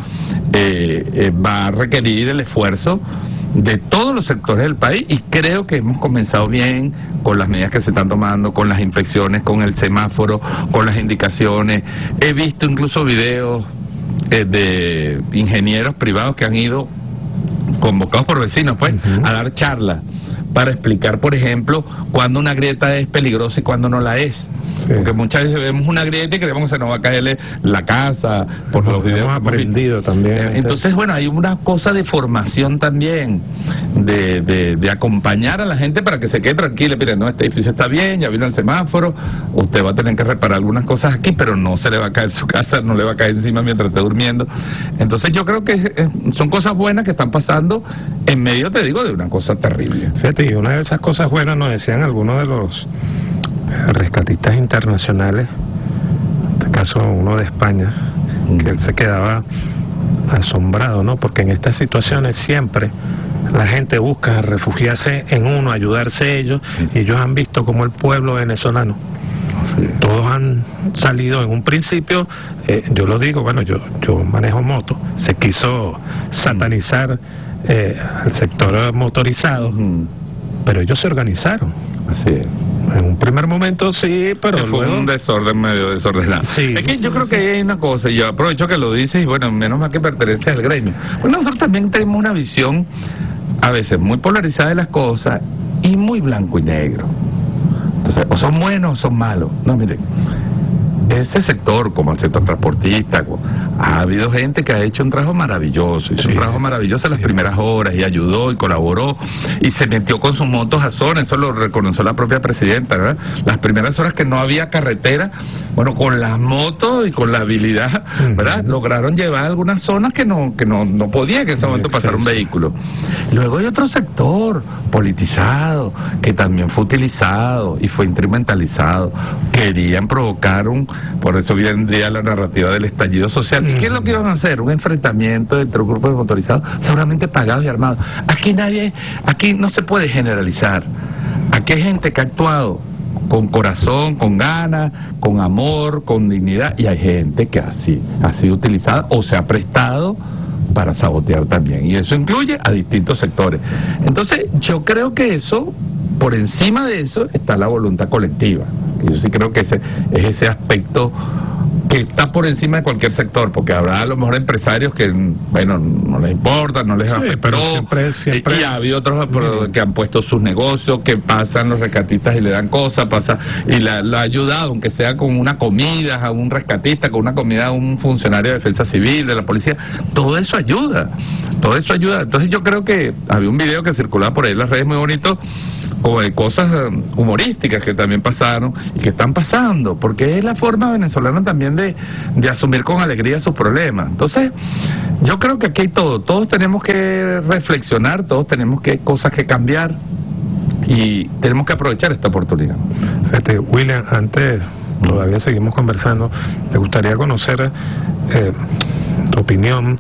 Speaker 13: eh, eh, va a requerir el esfuerzo de todos los sectores del país, y creo que hemos comenzado bien con las medidas que se están tomando, con las inspecciones, con el semáforo, con las indicaciones. He visto incluso videos eh, de ingenieros privados que han ido convocados por vecinos, pues, uh-huh. a dar charlas para explicar, por ejemplo, cuándo una grieta es peligrosa y cuándo no la es. Sí. Porque muchas veces vemos una grieta y creemos que se nos va a caerle la casa, por los videos
Speaker 12: hemos aprendido también.
Speaker 13: Eh, entonces, bueno, hay una cosa de formación también, de, de, de acompañar a la gente para que se quede tranquila. Mire, no, este edificio está bien, ya vino el semáforo, usted va a tener que reparar algunas cosas aquí, pero no se le va a caer su casa, no le va a caer encima mientras esté durmiendo. Entonces yo creo que eh, son cosas buenas que están pasando en medio, te digo, de una cosa terrible.
Speaker 12: Fíjate, y una de esas cosas buenas nos decían algunos de los rescatistas internacionales, en este caso uno de España, mm. que él se quedaba asombrado, ¿no? Porque en estas situaciones siempre la gente busca refugiarse en uno, ayudarse ellos, mm. y ellos han visto como el pueblo venezolano, sí. todos han salido en un principio, eh, yo lo digo, bueno, yo, yo manejo moto, se quiso satanizar eh, al sector motorizado, mm. pero ellos se organizaron.
Speaker 13: Así es.
Speaker 12: En un primer momento sí, pero
Speaker 13: sí, fue
Speaker 12: luego...
Speaker 13: un desorden medio desordenado.
Speaker 12: Sí,
Speaker 13: es que
Speaker 12: sí,
Speaker 13: yo creo
Speaker 12: sí.
Speaker 13: que hay una cosa, y yo aprovecho que lo dices, y bueno, menos mal que perteneces al gremio. Pues nosotros también tenemos una visión a veces muy polarizada de las cosas y muy blanco y negro. Entonces, o son buenos o son malos. No, miren, ese sector, como el sector transportista, ha habido gente que ha hecho un trabajo maravilloso, hizo sí, un trabajo maravilloso en las sí. primeras horas, y ayudó y colaboró, y se metió con sus motos a zona, eso lo reconoció la propia presidenta, ¿verdad? Las primeras horas que no había carretera, bueno, con las motos y con la habilidad, ¿verdad? Uh-huh. Lograron llevar algunas zonas que no, que no, no podía que en ese momento pasara un vehículo. Luego hay otro sector politizado, que también fue utilizado y fue instrumentalizado, querían provocar un, por eso vendría la narrativa del estallido social. ¿Y qué es lo que iban a hacer? Un enfrentamiento entre un grupo de motorizados, seguramente pagados y armados. Aquí nadie, aquí no se puede generalizar. Aquí hay gente que ha actuado con corazón, con ganas, con amor, con dignidad, y hay gente que así ha sido utilizada o se ha prestado para sabotear también, y eso incluye a distintos sectores. Entonces yo creo que eso, por encima de eso está la voluntad colectiva. Yo sí creo que ese es ese aspecto que está por encima de cualquier sector, porque habrá a lo mejor empresarios que, bueno, no les importa, no les
Speaker 12: sí,
Speaker 13: afectó,
Speaker 12: pero siempre, siempre...
Speaker 13: y, y ha habido otros uh-huh. que han puesto sus negocios, que pasan los rescatistas y le dan cosas, pasa y la, la ha ayudado, aunque sea con una comida a un rescatista, con una comida a un funcionario de defensa civil, de la policía, todo eso ayuda, todo eso ayuda. Entonces yo creo que había un video que circulaba por ahí en las redes muy bonito, como de cosas humorísticas que también pasaron y que están pasando, porque es la forma venezolana también de, de asumir con alegría sus problemas. Entonces, yo creo que aquí hay todo, todos tenemos que reflexionar, todos tenemos que cosas que cambiar y tenemos que aprovechar esta oportunidad.
Speaker 12: Fíjate, William, antes, todavía seguimos conversando, me gustaría conocer eh, tu opinión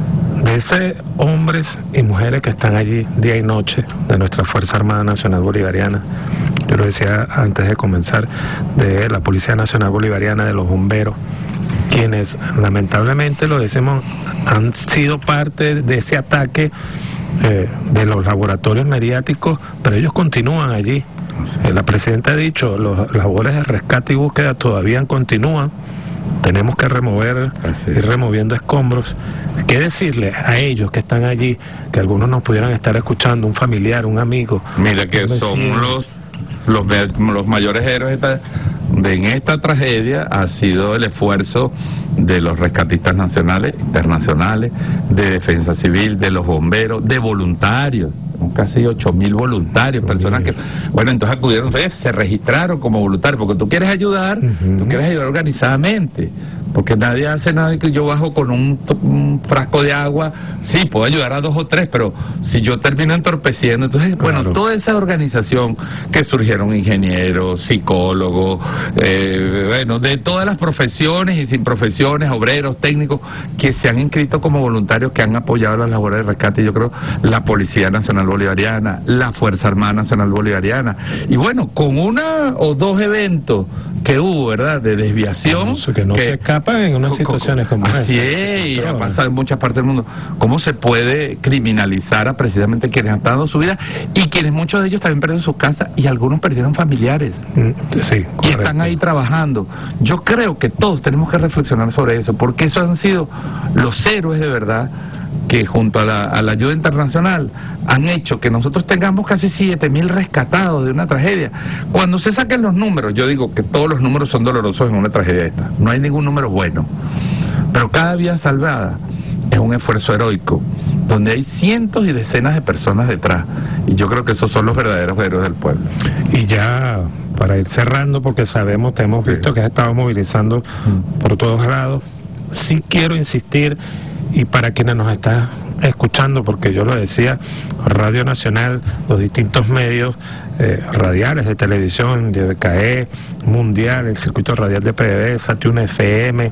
Speaker 12: de esos hombres y mujeres que están allí día y noche de nuestra Fuerza Armada Nacional Bolivariana. Yo lo decía antes de comenzar, de la Policía Nacional Bolivariana, de los bomberos, quienes lamentablemente, lo decimos, han sido parte de ese ataque eh, de los laboratorios mediáticos, pero ellos continúan allí. Eh, la presidenta ha dicho, los, las labores de rescate y búsqueda todavía continúan. Tenemos que remover, ir removiendo escombros. ¿Qué decirle a ellos que están allí, que algunos nos pudieran estar escuchando, un familiar, un amigo?
Speaker 13: Mira que son los, los los mayores héroes de, de en esta tragedia ha sido el esfuerzo de los rescatistas nacionales, internacionales, de defensa civil, de los bomberos, de voluntarios. Casi ocho mil voluntarios, personas que, bueno, entonces acudieron, se registraron como voluntarios, porque tú quieres ayudar, uh-huh. tú quieres ayudar organizadamente, porque nadie hace nada que yo bajo con un, un frasco de agua, sí, puedo ayudar a dos o tres, pero si yo termino entorpeciendo, entonces, claro. bueno, toda esa organización que surgieron ingenieros, psicólogos, eh, bueno, de todas las profesiones y sin profesiones, obreros, técnicos, que se han inscrito como voluntarios, que han apoyado las labores de rescate, yo creo, la Policía Nacional Bolivariana, la Fuerza Armada Nacional Bolivariana, y bueno, con una o dos eventos que hubo, ¿verdad?, de desviación,
Speaker 12: Eso, que no que, se escapan en unas situaciones como esta.
Speaker 13: Así es, y ha pasado en muchas partes del mundo. ¿Cómo se puede criminalizar a precisamente quienes han dado su vida y quienes muchos de ellos también perdieron su casa y algunos perdieron familiares?
Speaker 12: Sí,
Speaker 13: y están ahí trabajando. Yo creo que todos tenemos que reflexionar sobre eso, porque esos han sido los héroes de verdad que junto a la, a la ayuda internacional han hecho que nosotros tengamos casi siete mil rescatados de una tragedia. Cuando se saquen los números, yo digo que todos los números son dolorosos en una tragedia esta, no hay ningún número bueno, pero cada vida salvada es un esfuerzo heroico, donde hay cientos y decenas de personas detrás, y yo creo que esos son los verdaderos héroes del pueblo.
Speaker 12: Y ya para ir cerrando, porque sabemos, te hemos visto sí. que has estado movilizando mm. por todos lados, sí quiero insistir, y para quienes nos están escuchando, porque yo lo decía, Radio Nacional, los distintos medios eh, radiales de televisión, de B K E, Mundial, el circuito radial de P D V, Satiún F M,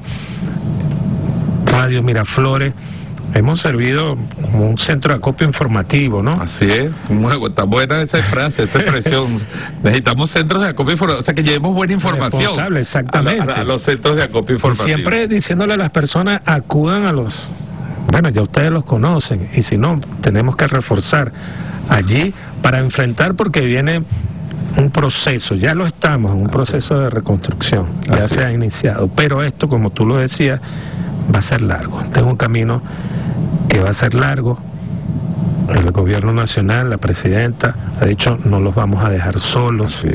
Speaker 12: Radio Miraflores, hemos servido como un centro de acopio informativo, ¿no?
Speaker 13: Así es, muy, está buena esa frase, esa expresión. Necesitamos centros de acopio informativo, o sea que llevemos buena información.
Speaker 12: Responsable, exactamente.
Speaker 13: A, la, a los centros de acopio informativo.
Speaker 12: Y siempre diciéndole a las personas, acudan a los... Bueno, ya ustedes los conocen, y si no, tenemos que reforzar allí para enfrentar, porque viene un proceso, ya lo estamos, en un proceso de reconstrucción, ya se ha iniciado, pero esto, como tú lo decías, va a ser largo. Este es un camino que va a ser largo. El gobierno nacional, la presidenta, ha dicho, no los vamos a dejar solos.
Speaker 13: Sí.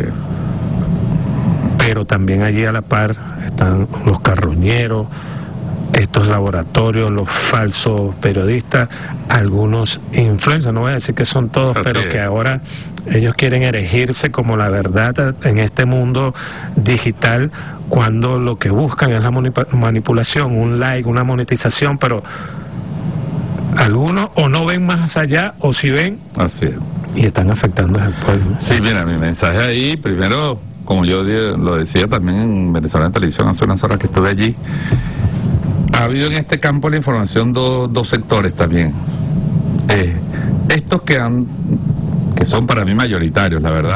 Speaker 12: Pero también allí a la par están los carroñeros, estos laboratorios, los falsos periodistas, algunos influencers, no voy a decir que son todos, Así pero es. que ahora ellos quieren erigirse como la verdad en este mundo digital, cuando lo que buscan es la manipulación, un like, una monetización, pero algunos o no ven más allá, o si ven,
Speaker 13: Así es.
Speaker 12: y están afectando al pueblo.
Speaker 13: Sí, mira, mi mensaje ahí, primero, como yo lo decía también en Venezuela en Televisión hace unas horas que estuve allí, ha habido en este campo de la información do, dos sectores también. Eh, estos que han, que son para mí mayoritarios, la verdad, uh-huh.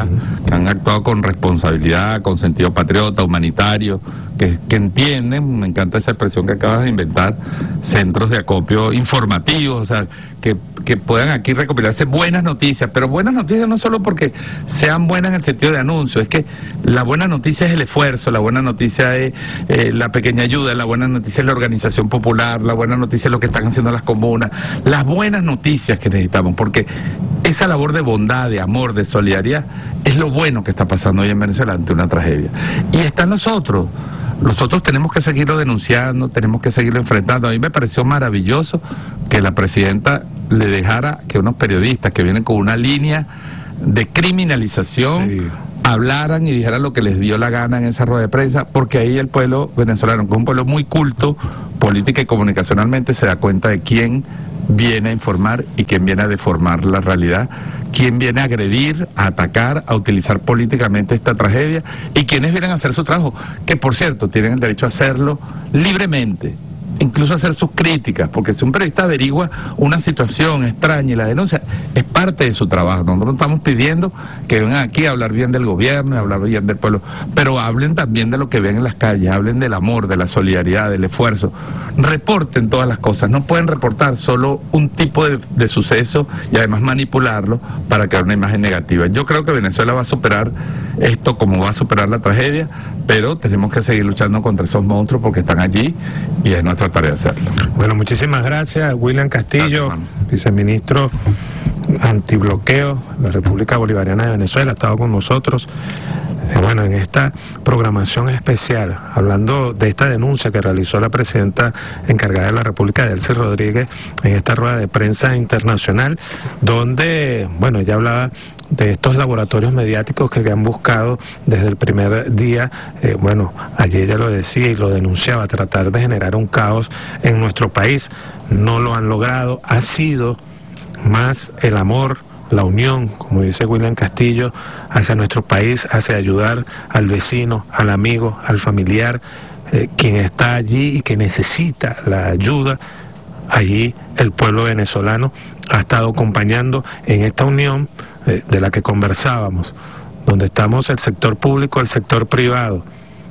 Speaker 13: han actuado con responsabilidad, con sentido patriota, humanitario, que, que entienden, me encanta esa expresión que acabas de inventar, centros de acopio informativos, o sea, que, que puedan aquí recopilarse buenas noticias, pero buenas noticias no solo porque sean buenas en el sentido de anuncio, es que la buena noticia es el esfuerzo, la buena noticia es eh, la pequeña ayuda, la buena noticia es la organización popular, la buena noticia es lo que están haciendo las comunas, las buenas noticias que necesitamos, porque esa labor de bondad, de amor, de solidaridad, es lo bueno que está pasando hoy en Venezuela ante una tragedia. Y están nosotros, nosotros tenemos que seguirlo denunciando, tenemos que seguirlo enfrentando. A mí me pareció maravilloso que la presidenta le dejara que unos periodistas que vienen con una línea de criminalización sí. hablaran y dijeran lo que les dio la gana en esa rueda de prensa, porque ahí el pueblo venezolano, que es un pueblo muy culto, política y comunicacionalmente, se da cuenta de quién viene a informar y quién viene a deformar la realidad, quién viene a agredir, a atacar, a utilizar políticamente esta tragedia y quienes vienen a hacer su trabajo, que por cierto tienen el derecho a hacerlo libremente, incluso hacer sus críticas, porque si un periodista averigua una situación extraña y la denuncia, es parte de su trabajo. Nosotros no estamos pidiendo que vengan aquí a hablar bien del gobierno, a hablar bien del pueblo, pero hablen también de lo que ven en las calles, hablen del amor, de la solidaridad, del esfuerzo, reporten todas las cosas, no pueden reportar solo un tipo de, de suceso y además manipularlo para crear una imagen negativa. Yo creo que Venezuela va a superar esto como va a superar la tragedia, pero tenemos que seguir luchando contra esos monstruos porque están allí y es nuestra tarea hacerlo.
Speaker 12: Bueno, muchísimas gracias, William Castillo, gracias, viceministro antibloqueo de la República Bolivariana de Venezuela, ha estado con nosotros. Eh, bueno, en esta programación especial, hablando de esta denuncia que realizó la presidenta encargada de la República, Delcy Rodríguez, en esta rueda de prensa internacional, donde, bueno, ella hablaba de estos laboratorios mediáticos que han buscado desde el primer día, eh, bueno, ayer ella lo decía y lo denunciaba, tratar de generar un caos en nuestro país. No lo han logrado, ha sido más el amor, la unión, como dice William Castillo, hacia nuestro país, hacia ayudar al vecino, al amigo, al familiar, eh, quien está allí y que necesita la ayuda. Allí el pueblo venezolano ha estado acompañando en esta unión eh, de la que conversábamos, donde estamos el sector público, el sector privado,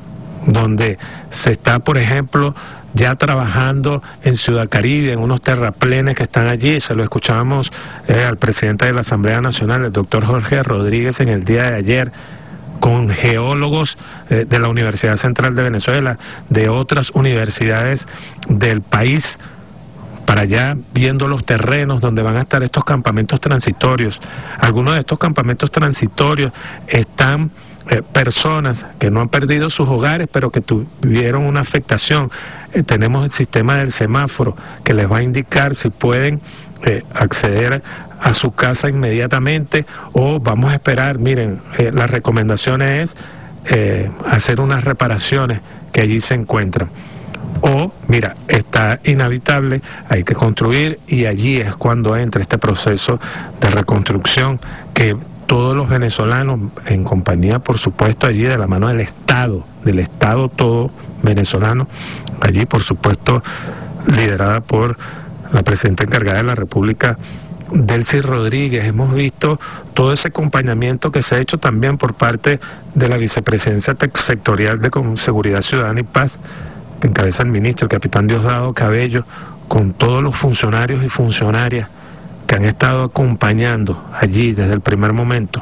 Speaker 12: donde se está, por ejemplo, ya trabajando en Ciudad Caribe, en unos terraplenes que están allí. Se lo escuchábamos eh, al presidente de la Asamblea Nacional, el doctor Jorge Rodríguez, en el día de ayer, con geólogos eh, de la Universidad Central de Venezuela, de otras universidades del país, para allá viendo los terrenos donde van a estar estos campamentos transitorios. Algunos de estos campamentos transitorios están eh, personas que no han perdido sus hogares, pero que tuvieron una afectación. Eh, tenemos el sistema del semáforo que les va a indicar si pueden eh, acceder a su casa inmediatamente o vamos a esperar. Miren, eh, la recomendación es eh, hacer unas reparaciones que allí se encuentran. O, mira, está inhabitable, hay que construir, y allí es cuando entra este proceso de reconstrucción que todos los venezolanos, en compañía, por supuesto, allí de la mano del Estado, del Estado todo venezolano, allí, por supuesto, liderada por la presidenta encargada de la República, Delcy Rodríguez. Hemos visto todo ese acompañamiento que se ha hecho también por parte de la Vicepresidencia Sectorial de Seguridad Ciudadana y Paz, que encabeza el ministro, el capitán Diosdado Cabello, con todos los funcionarios y funcionarias que han estado acompañando allí desde el primer momento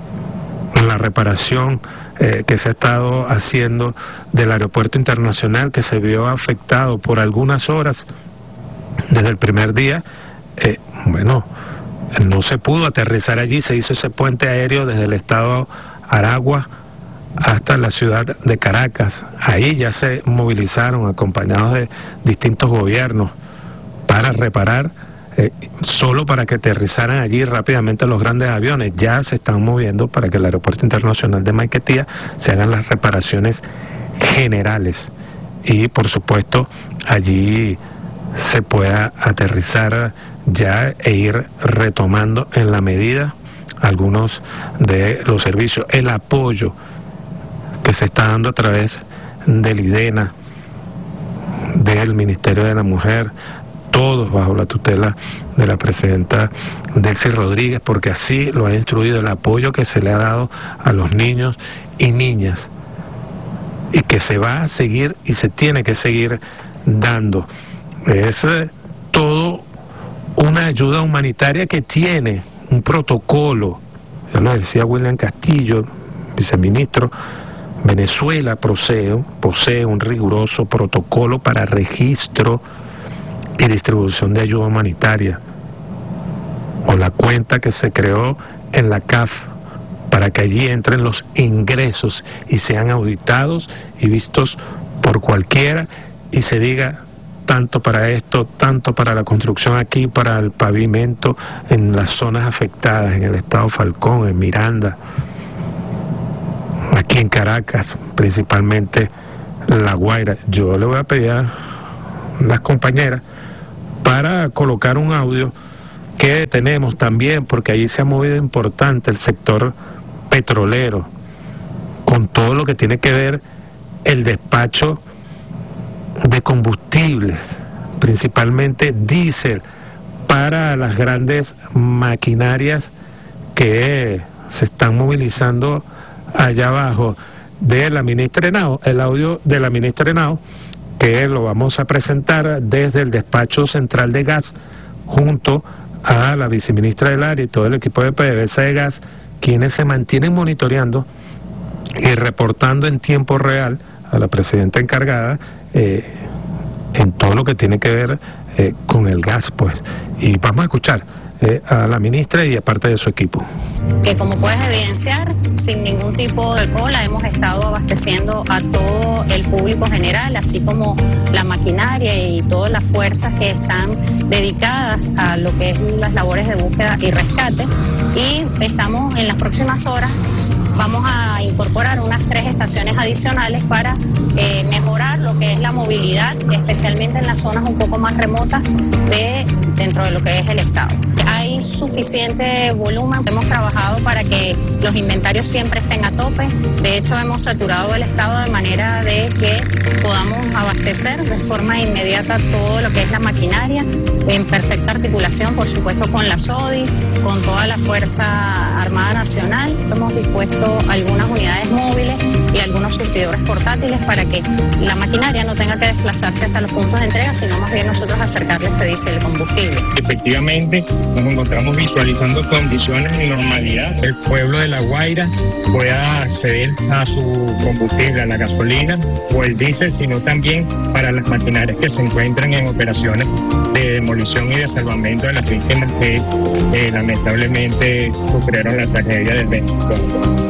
Speaker 12: en la reparación eh, que se ha estado haciendo del aeropuerto internacional, que se vio afectado por algunas horas desde el primer día. Eh, bueno, no se pudo aterrizar allí, se hizo ese puente aéreo desde el estado Aragua hasta la ciudad de Caracas. Ahí ya se movilizaron, acompañados de distintos gobiernos, para reparar, eh, solo para que aterrizaran allí rápidamente los grandes aviones. Ya se están moviendo para que el aeropuerto internacional de Maiquetía se hagan las reparaciones generales y, por supuesto, allí se pueda aterrizar ya e ir retomando en la medida algunos de los servicios, el apoyo que se está dando a través del IDENA, del Ministerio de la Mujer, todos bajo la tutela de la presidenta Delcy Rodríguez, porque así lo ha instruido, el apoyo que se le ha dado a los niños y niñas, y que se va a seguir y se tiene que seguir dando. Es eh, todo una ayuda humanitaria que tiene un protocolo, ya lo decía William Castillo, viceministro. Venezuela posee, posee un riguroso protocolo para registro y distribución de ayuda humanitaria, o la cuenta que se creó en la C A F para que allí entren los ingresos y sean auditados y vistos por cualquiera, y se diga tanto para esto, tanto para la construcción aquí, para el pavimento en las zonas afectadas, en el estado Falcón, en Miranda, aquí en Caracas, principalmente La Guaira. Yo le voy a pedir a las compañeras para colocar un audio que tenemos también, porque allí se ha movido importante el sector petrolero, con todo lo que tiene que ver el despacho de combustibles, principalmente diésel, para las grandes maquinarias que se están movilizando allá abajo. De la ministra Henao, el audio de la ministra Henao, que lo vamos a presentar desde el despacho central de gas, junto a la viceministra del área y todo el equipo de PDVSA de gas, quienes se mantienen monitoreando y reportando en tiempo real a la presidenta encargada eh, en todo lo que tiene que ver eh, con el gas, pues. Y vamos a escuchar eh, a la ministra y a parte de su equipo.
Speaker 14: Que como puedes evidenciar, sin ningún tipo de cola, hemos estado abasteciendo a todo el público general, así como la maquinaria y todas las fuerzas que están dedicadas a lo que es las labores de búsqueda y rescate. Y estamos en las próximas horas, vamos a incorporar unas tres estaciones adicionales para eh, mejorar lo que es la movilidad, especialmente en las zonas un poco más remotas de dentro de lo que es el estado. Hay suficiente volumen, hemos trabajado para que los inventarios siempre estén a tope. De hecho, hemos saturado el estado de manera de que podamos abastecer de forma inmediata todo lo que es la maquinaria, en perfecta articulación, por supuesto, con la S O D I, con toda la Fuerza Armada Nacional. Hemos dispuesto algunas unidades móviles y algunos surtidores portátiles para que la maquinaria no tenga que desplazarse hasta los puntos de entrega, sino más bien nosotros acercarle ese diésel el combustible.
Speaker 15: Efectivamente, nos encontramos visualizando condiciones de normalidad. El pueblo de La Guaira pueda acceder a su combustible, a la gasolina o el diésel, sino también para las maquinarias que se encuentran en operaciones de demolición y de salvamento de las víctimas que eh, lamentablemente sufrieron la tragedia del veinticuatro.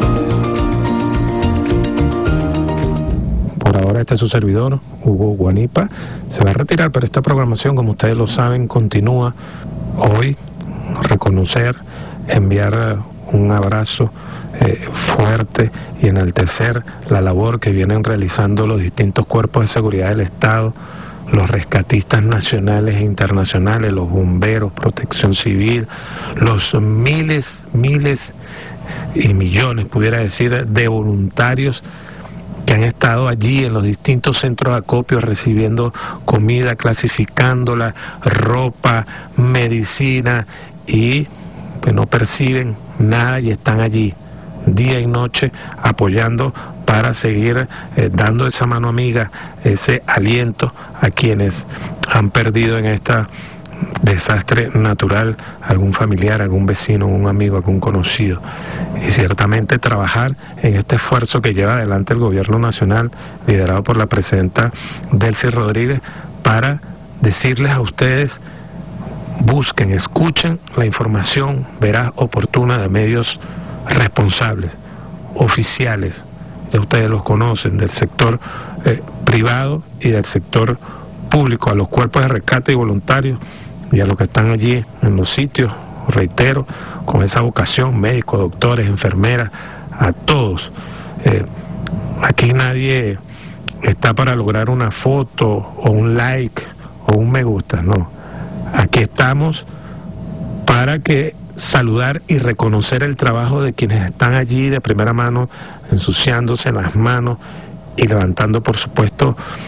Speaker 12: Por ahora este es su servidor, Hugo Guanipa. Se va a retirar, pero esta programación, como ustedes lo saben, continúa. Hoy, reconocer, enviar un abrazo eh, fuerte y enaltecer la labor que vienen realizando los distintos cuerpos de seguridad del Estado, los rescatistas nacionales e internacionales, los bomberos, protección civil, los miles, miles y millones, pudiera decir, de voluntarios que han estado allí en los distintos centros de acopio recibiendo comida, clasificándola, ropa, medicina, y pues no perciben nada y están allí día y noche apoyando para seguir eh, dando esa mano amiga, ese aliento a quienes han perdido en esta desastre natural algún familiar, algún vecino, un amigo, algún conocido. Y ciertamente trabajar en este esfuerzo que lleva adelante el gobierno nacional, liderado por la presidenta Delcy Rodríguez, para decirles a ustedes: busquen, escuchen la información veraz, oportuna, de medios responsables, oficiales, ya ustedes los conocen, del sector eh, privado y del sector público, a los cuerpos de rescate y voluntarios y a los que están allí en los sitios, reitero, con esa vocación, médicos, doctores, enfermeras, a todos. Eh, aquí nadie está para lograr una foto o un like o un me gusta, no. Aquí estamos para que saludar y reconocer el trabajo de quienes están allí de primera mano, ensuciándose las manos y levantando, por supuesto,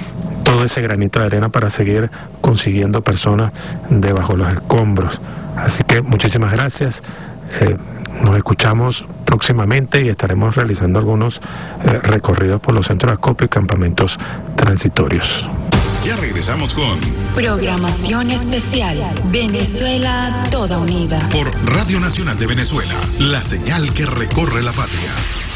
Speaker 12: todo ese granito de arena para seguir consiguiendo personas debajo de los escombros. Así que muchísimas gracias. Eh, nos escuchamos próximamente y estaremos realizando algunos eh, recorridos por los centros de acopio y campamentos transitorios.
Speaker 16: Ya regresamos con
Speaker 17: programación especial Venezuela Toda Unida
Speaker 16: por Radio Nacional de Venezuela, la señal que recorre la patria.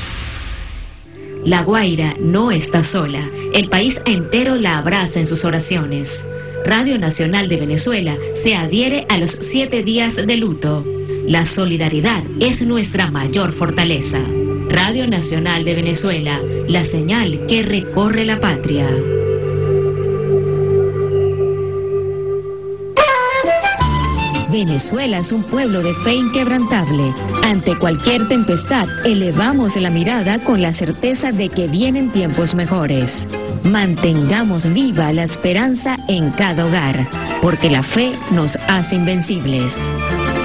Speaker 18: La Guaira no está sola, el país entero la abraza en sus oraciones. Radio Nacional de Venezuela se adhiere a los siete días de luto. La solidaridad es nuestra mayor fortaleza. Radio Nacional de Venezuela, la señal que recorre la patria. Venezuela es un pueblo de fe inquebrantable. Ante cualquier tempestad, elevamos la mirada con la certeza de que vienen tiempos mejores. Mantengamos viva la esperanza en cada hogar, porque la fe nos hace invencibles.